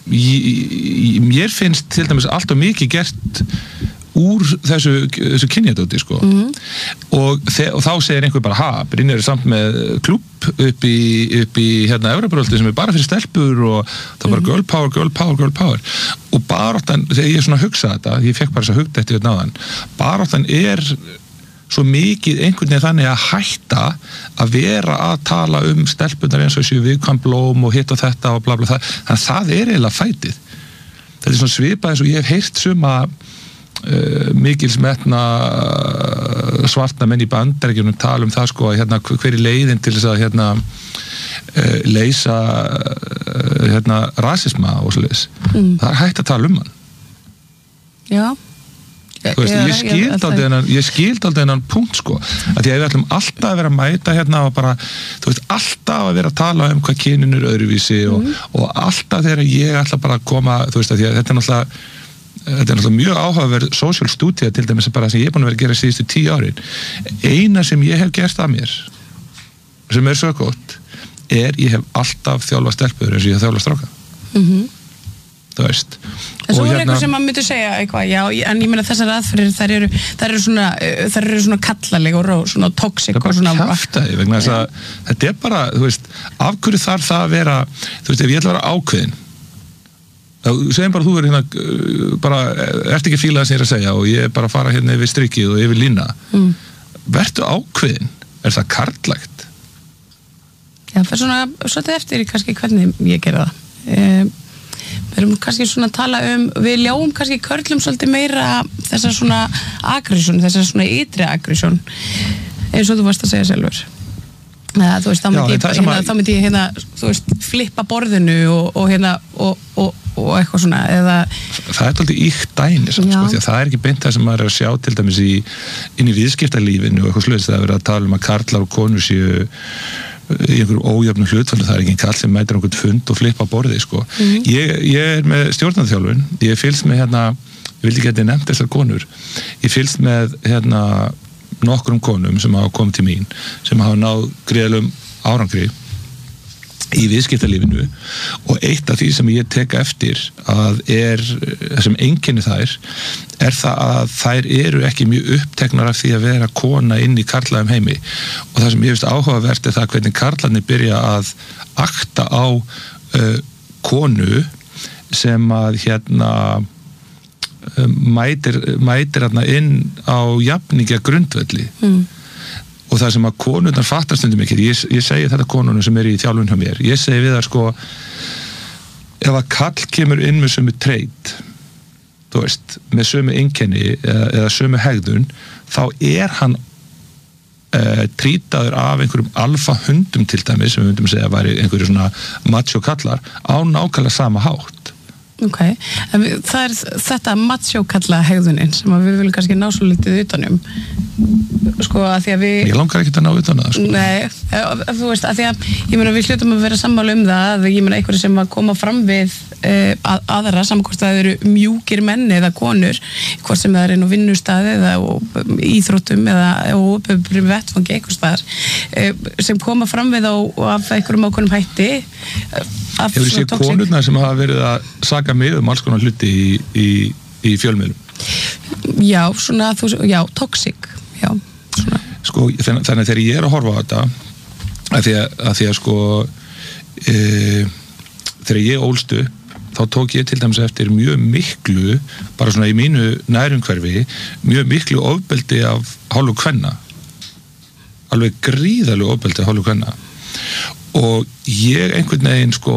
ég, mér finnst til dæmis alltaf mikið gert úr þessu, þessu kynjadóti sko mm-hmm. og, og þá segir einhver bara ha, Brynjar er samt með klúbb upp í, upp í hérna Evroparöldi sem er bara fyrir stelpur og það er bara mm-hmm. girl power, girl power, girl power og baráttan, þegar ég svona hugsa þetta ég fekk bara þess að hugta eftir þetta náðan baráttan er svo mikið einhvern veginn þannig að hætta að vera að tala um stelpunar eins og þessu viðkvæm blóm og hitt og þetta og bla bla það, þannig að það er eiginlega fætið. Þetta er svona svipað eins og ég hef heyrt suma uh, mikils metna uh, svartna menn í Bandaríkjunum tala um það sko að hérna hver er leiðin til þess að hérna uh, leysa uh, hérna rasisma og svoleiðis. Mm. Það er hægt að tala um hann. Já. Veist, ég skild aldrei þennan ég skild aldrei þennan punkt sko að því að við ætlum alltaf að vera að mæta hérna og bara, þú veist, alltaf að vera að tala um hvað kynin er öðruvísi og, mm. og alltaf þegar ég ætla bara að koma þú veist að því að þetta er náttúrulega þetta er náttúrulega mjög áhugaverð social study til dæmis bara sem ég er búin að vera að gera síðustu tíu árin eina sem ég hef gert að mér sem er svo gott er ég hef alltaf þjálfað stelpur eins og ég hef þjálfað stráka mhm þú veist. En svo er hérna, eitthvað sem maður myndi segja eitthvað, já, en ég meina þessar aðferðir þær eru, þær eru svona þær eru svona kallaleg og svona toxic og svona. Það er bara kjaftaði vegna þess að þetta er bara, þú veist, af hverju þarf það að vera, þú veist, ef ég ætla að vera ákveðin þá segjum bara þú verður hérna bara, ert ekki fílað sem ég er að segja og ég er bara að fara hérna yfir strikið og yfir lína. Mm. Vertu ákveðin, er það karllægt? Já, fyrir svona svolítið eftir kannski hvernig ég gera það um, við erum kannski svona að tala um við ljáum kannski körlum svolítið meira þessar svona aggression þessar svona ytri aggression eins og þú varst að segja sjálfur Eða, þú veist, þá myndi, Já, ég, hérna, að... þá myndi ég hérna, þú veist, flippa borðinu og, og hérna og, og, og eitthvað svona eða... Það er alltaf íkt dæmi samt, sko, því að það er ekki beint það sem maður er að sjá til dæmis í, inn í viðskiptalífinu og eitthvað sluðist það að vera að tala um að karlar og konur séu í einhverjum ójöfnum hlutfalli, það er ekki karl sem mætir einhvern fund og flippa borði, sko. Mm-hmm. Ég, ég er með stjórnarþjálfun, ég fylgst með hérna, ég vildi ekki að ég nefnt þessar konur, ég fylgst með hérna nokkrum konum sem hafa komið til mín sem hafa náð greiðlegum árangri í viðskiptalífinu og eitt af því sem ég tek eftir að er, sem einkenni þær er það að þær eru ekki mjög uppteknar af því að vera kona inn í karlægum heimi og það sem ég finnst áhugavert er það hvernig karlarnir byrja að akta á uh, konu sem að hérna mætir, mætir hérna inn á jafningja grundvelli mm. og það sem að konurnar fattar stundum ekki, ég, ég segi þetta konunum sem er í þjálfun hjá mér, ég segi við það sko ef að kall kemur inn með sömu treit þú veist, með sömu einkenni eða, eða sömu hegðun þá er hann uh, trítaður af einhverjum alfa hundum til dæmis, sem við myndum segja að væri einhverju svona macho kallar á nákvæmlega sama hátt. Ok, en við, það er þetta macho-kalla hegðunin sem við viljum kannski ná svo litið utanum sko að því að við Ég langar ekki að ná utan það sko. Nei, þú veist, að því að ég meina við hlutum að vera sammála um það að ég meina einhverju sem að koma fram við uh, að, aðra, saman hvort það eru mjúkir menn eða konur, hvort sem það er inn á vinnustæði eða og, íþróttum eða og vettfangi einhvers staðar uh, sem koma fram við á af einhverjum ákveðnum hætti uh, Hefur séð konurnar sem hafa verið að saka mig um alls konar hluti í, í, í fjölmiðlum? Já, svona, þú, já, toxic, já, svona. Sko, þannig að þegar ég er að horfa á þetta, að því að, að, því að sko, e, þegar ég ólst upp, þá tók ég til dæmis eftir mjög miklu, bara svona í mínu nærumhverfi, mjög miklu ofbeldi af hálfu kvenna. Alveg gríðarlega ofbeldi af hálfu kvenna. Og ég einhvern veginn sko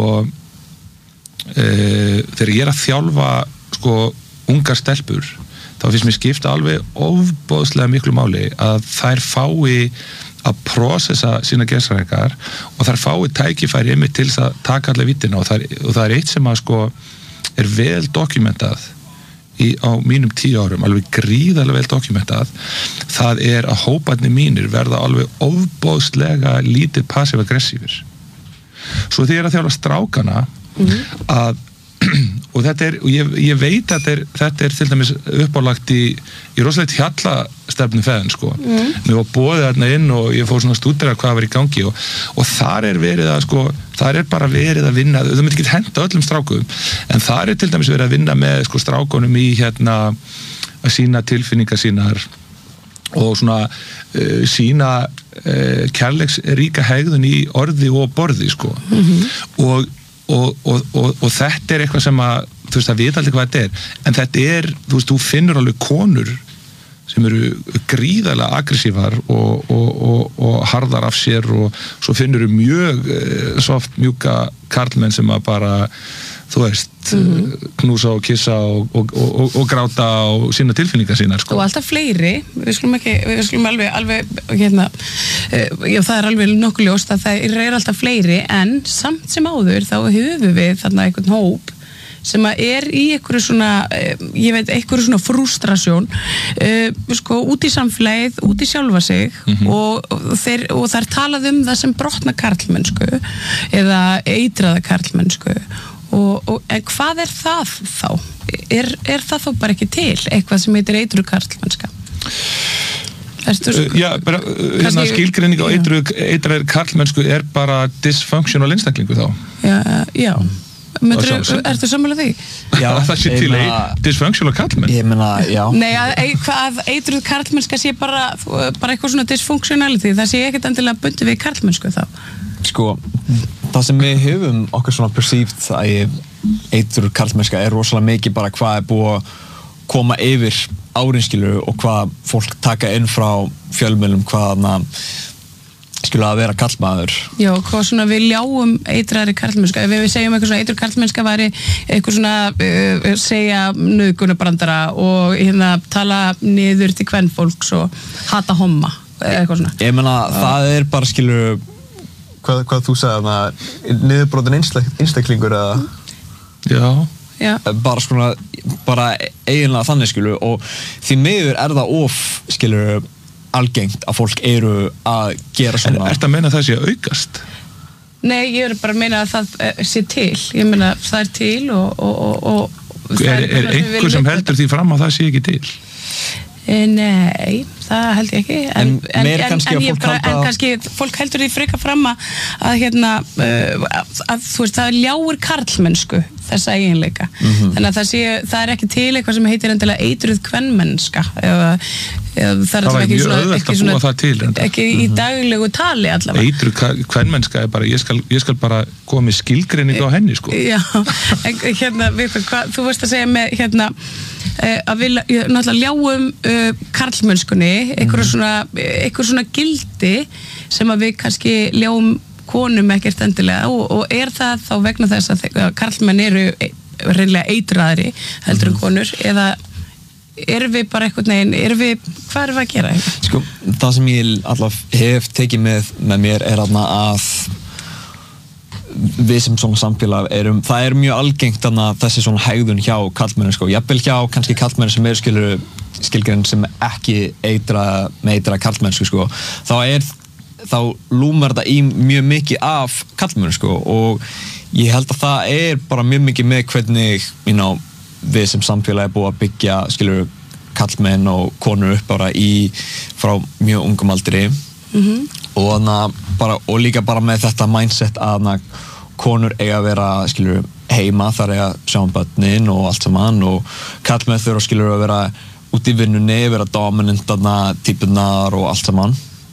e, þegar ég er að þjálfa sko ungar stelpur þá finnst mér skipta alveg ofboðslega miklu máli að þær fái að prósessa sína geðshræringar og þær fái tækifæri einmitt til þess að taka allir vítina og það, er, og það er eitt sem að sko er vel dokumentað í, á mínum tíu árum, alveg gríðarlega vel dokumentað, það er að hóparnir mínir verða alveg ofboðslega lítið passiv-aggressífir. Svo þegar ég er að þjálfa strákana mm-hmm. að og þetta er, og ég, ég veit að þetta er, þetta er til dæmis uppálagt í, í rosalegt hjallastefnu feðin sko. Mm. Mér var boðið þarna inn og ég fór svona að stúdera hvað var í gangi og, og þar er verið að sko, þar er bara verið að vinna, það myndi ekki henda öllum strákum, en þar er til dæmis verið að vinna með sko strákunum í hérna að sína tilfinningar sínar og svona uh, sína uh, kærleiksríka hegðun í orði og borði sko. Mm-hmm. og Og, og, og, og þetta er eitthvað sem að þú veist að vita aldrei hvað þetta er en þetta er, þú veist, þú finnur alveg konur sem eru gríðarlega aggressívar og, og, og, og harðar af sér og svo finnur þú mjög uh, soft mjúka karlmenn sem að bara þú veist, mm-hmm. knúsa og kissa og, og, og, og gráta og sína tilfinningar sínar sko. Og alltaf fleiri, við skulum ekki við skulum alveg, alveg hérna já, það er alveg nokkuð ljóst að það er alltaf fleiri, en samt sem áður þá höfum við þarna einhvern hóp sem að er í einhverju svona ég veit, einhverju svona frústrasjón uh, sko, út í samfélagið út í sjálfa sig mm-hmm. og, og, þeir, og það er talað um það sem brotna karlmennsku eða eitraða karlmennsku og, og en hvað er það þá? Er, er það þá bara ekki til eitthvað sem heitir eitruð karlmennska? Erstu sko? Uh, já, bara uh, hérna skilgreining á eitruð eitruð karlmennsku er bara dysfunctional einstaklingu þá? Já, já Myndir, ertu sammála því? Já, það sé til dysfunctional karlmenn. Ég meina, já. Nei, að, að eitruð karlmennska sé bara, bara eitthvað svona dysfunctionality, það sé ekkert endilega bundið við karlmennsku þá. Sko, það sem við höfum okkur svona perceived að eitruð karlmennska er rosalega mikið bara hvað er búið að koma yfir árinskilu og hvað fólk taka inn frá fjölmiðlum, hvað skilur að vera karlmaður. Já, hvað svona við ljáum eitraðri karlmennska, ef við segjum eitthvað svona eitruð karlmennska væri eitthvað svona uh, segja nauðgunarbrandara og hérna tala niður til kvenfólks og hata homma, eitthvað svona. Ég meina, það er bara skilur hvað, hvað þú sagði þarna niðurbrotin einstaklingur eða Já. Já. bara svona, bara eiginlega þannig skilur og því miður er það of skilur algengt að fólk eru að gera svona. En ertu að meina það sé að aukast? Nei, ég er bara að meina að það uh, sé til. Ég meina það er til og, og, og, og Er, er einhver sem heldur því fram að það sé ekki til? E, nei, það held ég ekki. En, En en, meir en, kannski en, að ég fólk bara, halda- en kannski fólk heldur því freka fram að, að hérna, uh, að, að þú veist, það ljáir karlmennsku þessa eiginleika. Mhm. Þannig að það sé, það er ekki til eitthvað sem heitir endilega eitruð kvenmennska eða, eða það er Það var allavega ekki mjög svona, auðvelt ekki að svona búa það til, reyndar. ekki í daglegu tali allavega. Eitru kvenmennska er bara, ég skal, ég skal bara koma með skilgreiningu á henni, sko. Já, en hérna, við, hvað, þú veist að segja með hérna uh, að við ég, náttúrulega ljáum uh, karlmennskunni, einhver svona, einhver svona gildi sem að við kannski ljáum konum ekkert endilega og, og er það þá vegna þess að þe- karlmenn eru e- reynilega eitraðri heldur en konur eða erum við bara einhvern veginn, erum við, hvað erum við að gera? Sko, það sem ég alltaf hef tekið með, með mér er þarna að við sem svona samfélag erum, það er mjög algengt þarna þessi svona hegðun hjá karlmennum sko, jafnvel hjá kannski karlmennum sem eru skilur skilgrein sem ekki eitra með eitra karlmennsku sko, þá er þá lúmar þetta í mjög mikið af karlmennum sko og ég held að það er bara mjög mikið með hvernig, you know, við sem samfélag er búið að byggja skilur karlmenn og konur upp bara í frá mjög ungum aldri Mhm. og þannig bara og líka bara með þetta mindset að hana, konur eiga að vera skilur heima þar eiga að sjá um börnin og allt saman og karlmenn þurfa skilur að vera út í vinnunni, vera dominantana típunar og allt saman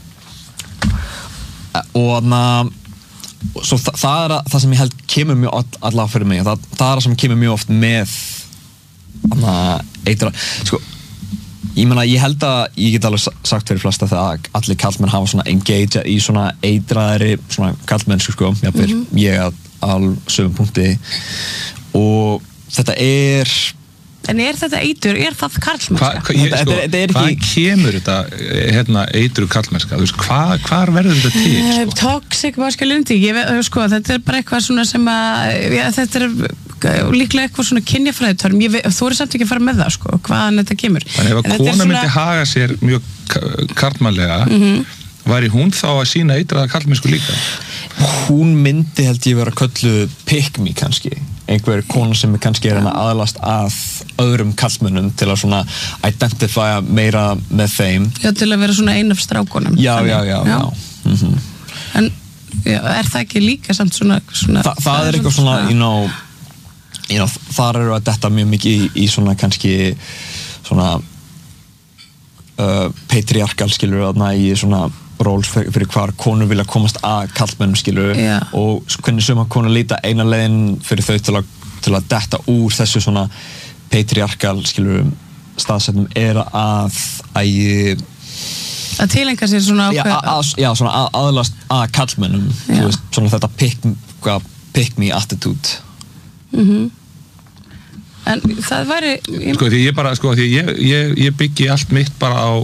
og þannig svo þa það er að, það sem ég held kemur mjög all, allavega fyrir mig það, það er það sem kemur mjög oft með þannig eitra sko ég meina, ég held að ég get alveg sagt fyrir flesta það að allir karlmenn hafa svona engage í svona eitraðri svona karlmennsku sko, jafnvel mm -hmm. ég að alveg sögum punkti og þetta er En er þetta eitur, er það karlmennska? Hva, hva, ég, sko, Þetta er- þetta er hvað ekki- kemur þetta hérna, eitru kallmennska? Þú veist, hva, hvar verður þetta til? Uh, Sko? toxic masculinity, ég veit, sko, þetta er bara eitthvað svona sem að, já, þetta er uh, líklega eitthvað svona kynjafræðitörm, ég veit, þú er samt ekki að fara með það, sko, hvaðan þetta kemur. Þannig ef En að þetta er kona svona- myndi haga sér mjög karlmannlega, mm -hmm. væri hún þá að sína eitraða karlmennsku líka? hún myndi held ég vera kölluð pick me kannski einhver kona sem er kannski er að aðlast að öðrum karlmönnum til að svona identifya meira með þeim Já, til að vera svona ein af strákunum. já, Þannig. já, já, já. Mm -hmm. En já, er það ekki líka samt svona... svona Þa, það er eitthvað svona, you know, you know þar eru að detta mjög mikið í, í svona kannski svona uh, patriarkal skilur þarna í svona roles fyrir, fyrir hvar konur vilja komast að karlmennum skilur Já. og hvernig suma konur líta eina leiðin fyrir þau til að, til að detta úr þessu svona patriarkal skilur staðsetnum er að að Að tilenga sér svona já, ákveð... að, já, svona að, aðlast að karlmennum þú veist, svona þetta pick, pick me attitude Mm-hmm. En það væri... Ég, Sko, því ég bara, sko, því ég, ég, ég byggi allt mitt bara á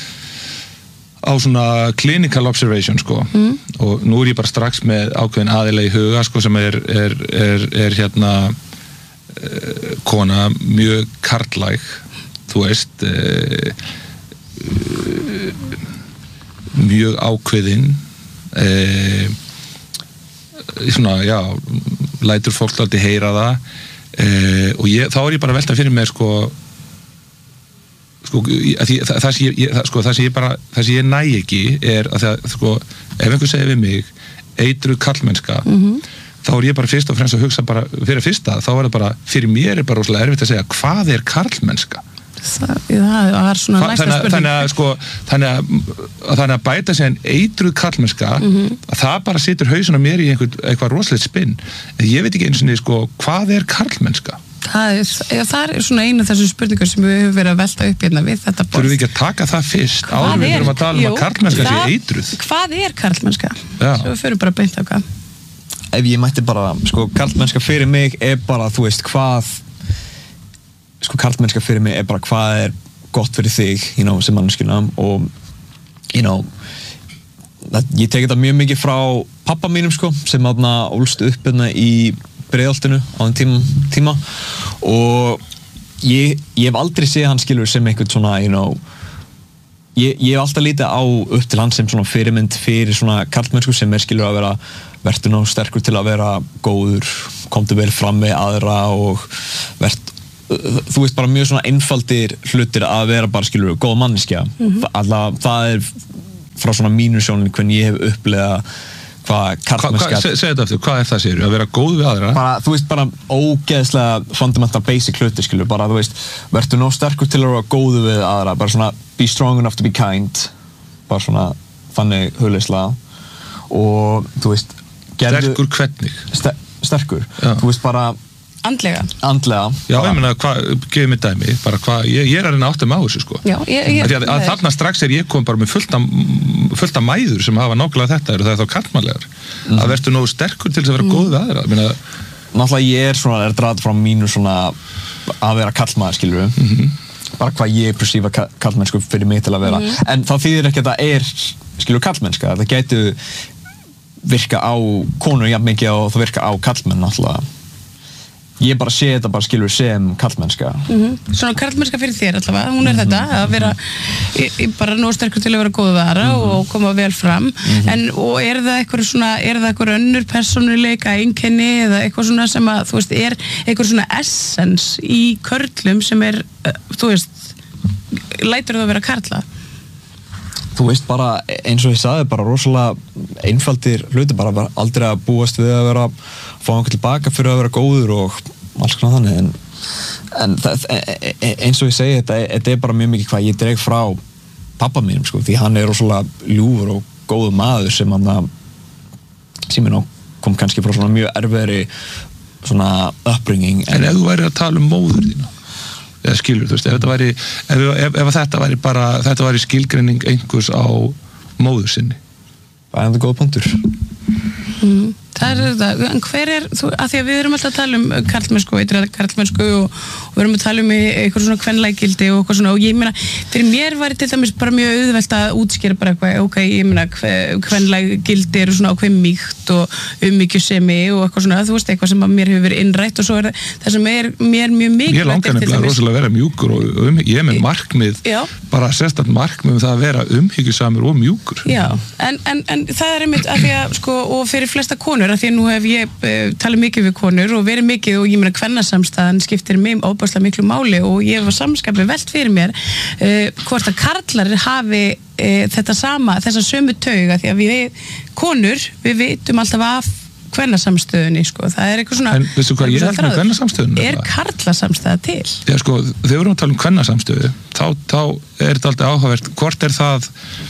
á svona clinical observation, sko. Mm. Og nú er ég bara strax með ákveðin aðila í huga, sko, sem er, er, er, er hérna uh, kona mjög karlæg, þú veist, uh, uh, mjög ákveðin, uh, svona, já, lætur fólk láti heyra það, uh, og ég, þá er ég bara að velta fyrir mér, sko, sko, að því, það, það, sem ég, ég, það, sko, það sem ég bara, það sem ég næ ekki er að það, sko, ef einhver segir við mig eitruð karlmennska, mm-hmm. þá er ég bara fyrst og fremst að hugsa bara, fyrir fyrsta, þá er það bara, fyrir mér er bara rosalega erfitt að segja, hvað er karlmennska? það, það er svona Hva, næsta þannig, spurning. þannig að, sko, þannig að, þannig að bæta sig en eitruð karlmennska, mm-hmm. að það bara situr hausin á mér í einhver, eitthvað rosalegt spinn, en ég veit ekki eins og niður, sko, hvað er karlmennska? Það er, ja, það er svona einu af þessum spurningar sem við höfum verið að velta upp hérna við þetta borð. Þurfum við ekki að taka það fyrst áður en við þurfum að tala um að karlmennska sé eitruð? Hvað er karlmennska? Já. Svo við förum bara beint á hvað. Ef ég mætti bara, sko, karlmennska fyrir mig er bara, þú veist, hvað sko, karlmennska fyrir mig er bara hvað er gott fyrir þig, you know, sem manneskjuna og, you know það, ég teki þetta mjög mikið frá pappa mínum, sko, sem aðna ólst upp hérna í Breiðholtinu á þeim tíma, tíma og ég, ég hef aldrei séð hann skilur sem einhvern svona, you know ég, ég hef alltaf lítið á upp til hann sem svona fyrirmynd fyrir svona karlmennsku sem er skilur að vera vertu ná sterkur til að vera góður, komdu vel fram með aðra og vert, þú veist bara mjög svona einfaldir hlutir að vera bara skilur góð manneskja, mm-hmm. alltaf það er frá svona mínu sjónin hvernig ég hef upplegað hvað karlmennska Segð þetta eftir, hvað er það sér? Að vera góð við aðra? Bara, þú veist, bara ógeðslega fundamental basic hluti, skilur, bara, þú veist vertu nóg sterkur til að vera góð við aðra bara svona, be strong enough to be kind bara svona, þannig hugleyslega og, þú veist gerðu, sterkur hvernig? Ster, sterkur, Já. Þú veist, bara Andlega. Andlega. Já, ég meina, hvað, gefið mér dæmi, bara hvað, ég, ég er að reyna að átta mig á þessu, sko. Já, ég, ég... Að, að, að þarna strax er ég kom bara með fullt af, fullt af mæður sem hafa nákvæmlega þetta og það er þá karlmannlegar. Mm. Að verður nógu sterkur til þess að vera mm. góð við aðra. Ég meina... Náttúrulega ég er svona, er draðið frá mínu svona að vera karlmaður, skilur við. Mm-hmm. Bara hvað ég persífa karlmennsku fyrir mig til að vera. Mm-hmm. En það þýðir ekki að það er, skilur, karlmennska. Það gætu virka á konur jafn mikið og það virka á karlmenn, náttúrulega. Ég bara sé þetta bara skilur sem karlmennska. Mm-hmm. Svona karlmennska fyrir þér allavega, hún er mm-hmm. þetta að vera í, í bara nóg sterkur til að vera góð við aðra mm-hmm. og koma vel fram. Mm-hmm. En og er það eitthvað svona, er það eitthvað önnur persónuleika einkenni eða eitthvað svona sem að þú veist er eitthvað svona essence í körlum sem er, þú veist, lætur það að vera karla? Þú veist bara eins og ég sagði bara rosalega einfaldir hluti bara, bara aldrei að búast við að vera fá einhvern tilbaka fyrir að vera góður og alls konar þannig en, en það, eins og ég segi þetta, þetta er bara mjög mikið hvað ég dreg frá pappa mínum sko því hann er rosalega ljúfur og góður maður sem hann sem ná kom kannski frá svona mjög erfiðri svona upbringing En, en ef þú væri að tala um móður þína eða skilur, þú veist, ef þetta væri ef, ef, ef þetta væri bara, þetta væri skilgreining einhvers á móður sinni Það er þetta góð punktur mm, Það er þetta, en hver er þú, að því að við erum alltaf að tala um karlmennsku eitthvað karlmennsku og, og við erum að tala um eitthvað svona kvenlægildi og eitthvað svona og ég meina, fyrir mér var til dæmis bara mjög auðvelt að útskýra bara eitthvað, ok, ég meina kvenlægildi eru svona ákveð mýkt og ummyggjusemi og eitthvað svona þú veist, eitthvað sem að mér hefur verið innrætt og svo er það sem er mér mjög mikilvægt Ég langar nefnilega rosalega að vera mjúkur og um, ég er með markmið, Já. bara sérstætt markmið um það að vera umhyggjusamur og mjúkur Já, en, en, en það er einmitt að því að sko, og fyrir flesta konur að því að nú hef ég uh, talið mikið við konur og verið mikið og ég meina kvennasamstæðan skiptir mig óbærslega miklu máli og ég var samskapið velt fyrir mér uh, hvort að karlar hafi uh, þetta sama, þessa sömu tauga því að við konur, við vitum alltaf af kvennasamstöðunni sko, það er eitthvað svona En veistu hvað ég held með kvennasamstöðunni? Er karlasamstæða til? Já sko, þegar við erum að tala um kvennasamstöðu þá, þá er þetta alltaf áhugavert hvort er það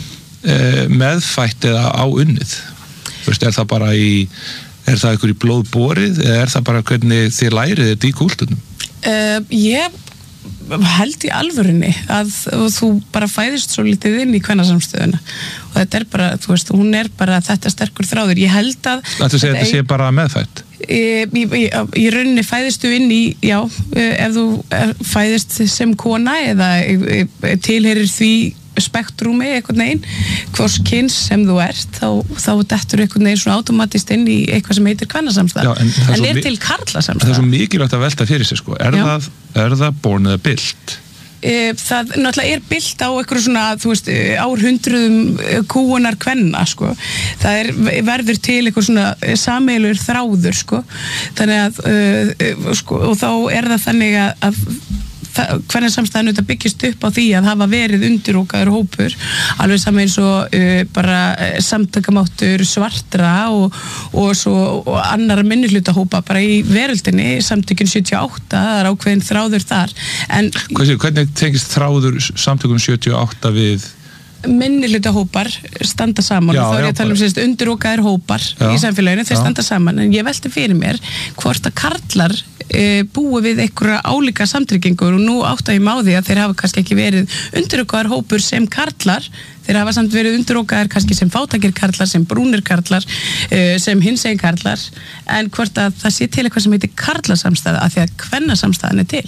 eh, meðfætt eða á unnið þú veist, er það bara í er það eitthvað í blóð borið eða er það bara hvernig þið lærið þetta í kúltunum? Uh, ég held í alvörunni að þú bara fæðist svo lítið inn í kvennasamstöðuna og þetta er bara, þú veist, hún er bara þetta sterkur þráður, ég held að Þetta sé, þetta sé bara meðfætt? Í, í, í rauninni fæðistu inn í, já, ef þú fæðist sem kona eða tilheyrir því spektrúmi einhvern veginn hvors kyns sem þú ert þá, þá dettur einhvern veginn svona automatist inn í eitthvað sem heitir kvennasamstæða en, en er til karlasamstæða Það er svo mikilvægt að velta fyrir sig sko er, það, er það born eða bilt? Það náttúrulega er bilt á eitthvað svona þú veist árhundruðum kúunar kvenna sko það er, verður til eitthvað svona sameiginlegur þráður sko þannig að uh, sko, og þá er það þannig að, að hvernig samstæðan þetta byggist upp á því að hafa verið undirókaður hópur alveg saman eins og uh, bara samtakamáttur svartra og, og svo og annar minnihlutahópa bara í veröldinni samtökin sjötíu og átta, það er ákveðin þráður þar en Hvað, hvernig tengist þráður samtökum sjötíu og átta við minnihlutahópar standa saman já, og þá er ég að tala um sérst undirókaðir hópar já, í samfélaginu, þeir já. Standa saman en ég velti fyrir mér hvort að karlar e, búi við einhverja álíka samtryggingur og nú átta ég má því að þeir hafa kannski ekki verið undirokaðar hópur sem karlar, þeir hafa samt verið undirokaðar kannski sem fátækir karlar, sem brúnir karlar, e, sem hinsegin karlar, en hvort að það sé til eitthvað sem heitir karlasamstæða af því að kvennasamstæðan er til?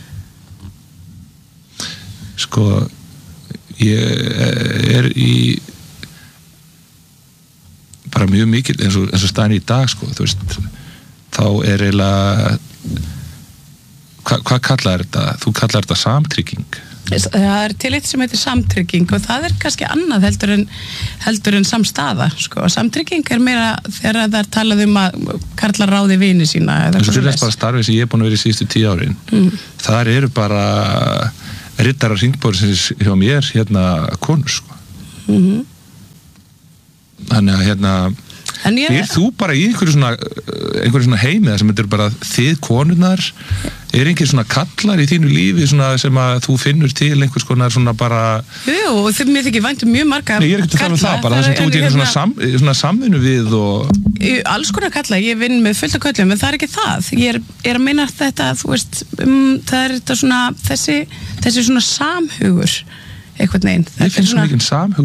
Sko, ég er í bara mjög mikil eins og, eins og staðan í dag sko, þú veist, þá er eiginlega hva, hvað kallar þetta? Þú kallar þetta samtrygging. Það er til eitt sem heitir samtrygging og það er kannski annað heldur en, heldur en samstaða sko. Samtrygging er meira þegar það er talað um að karlar ráði vini sína eða eins og til þess bara starfið sem ég er búin að vera í síðustu tíu árin mm. þar eru bara riddarar hringbóðsins hjá mér hérna konur sko. Mm-hmm. Þannig að hérna ég... er þú bara í einhverju svona einhverju svona heimið sem þetta er bara þið konurnar, er einhver svona kallar í þínu lífi svona sem að þú finnur til einhvers konar svona bara Jú, og þegar mér þykir vænt um mjög marga Nei, ég er ekki að tala um það, bara það sem þú ert í einhverju svona, sam, svona samvinnu við og alls konar kalla, ég vinn með fullt af köllum en það er ekki það, ég er, er að meina þetta, þú veist, um, það er þetta svona þessi, þessi svona samhugur einhvern veginn. Ég finn svo mikið samhugur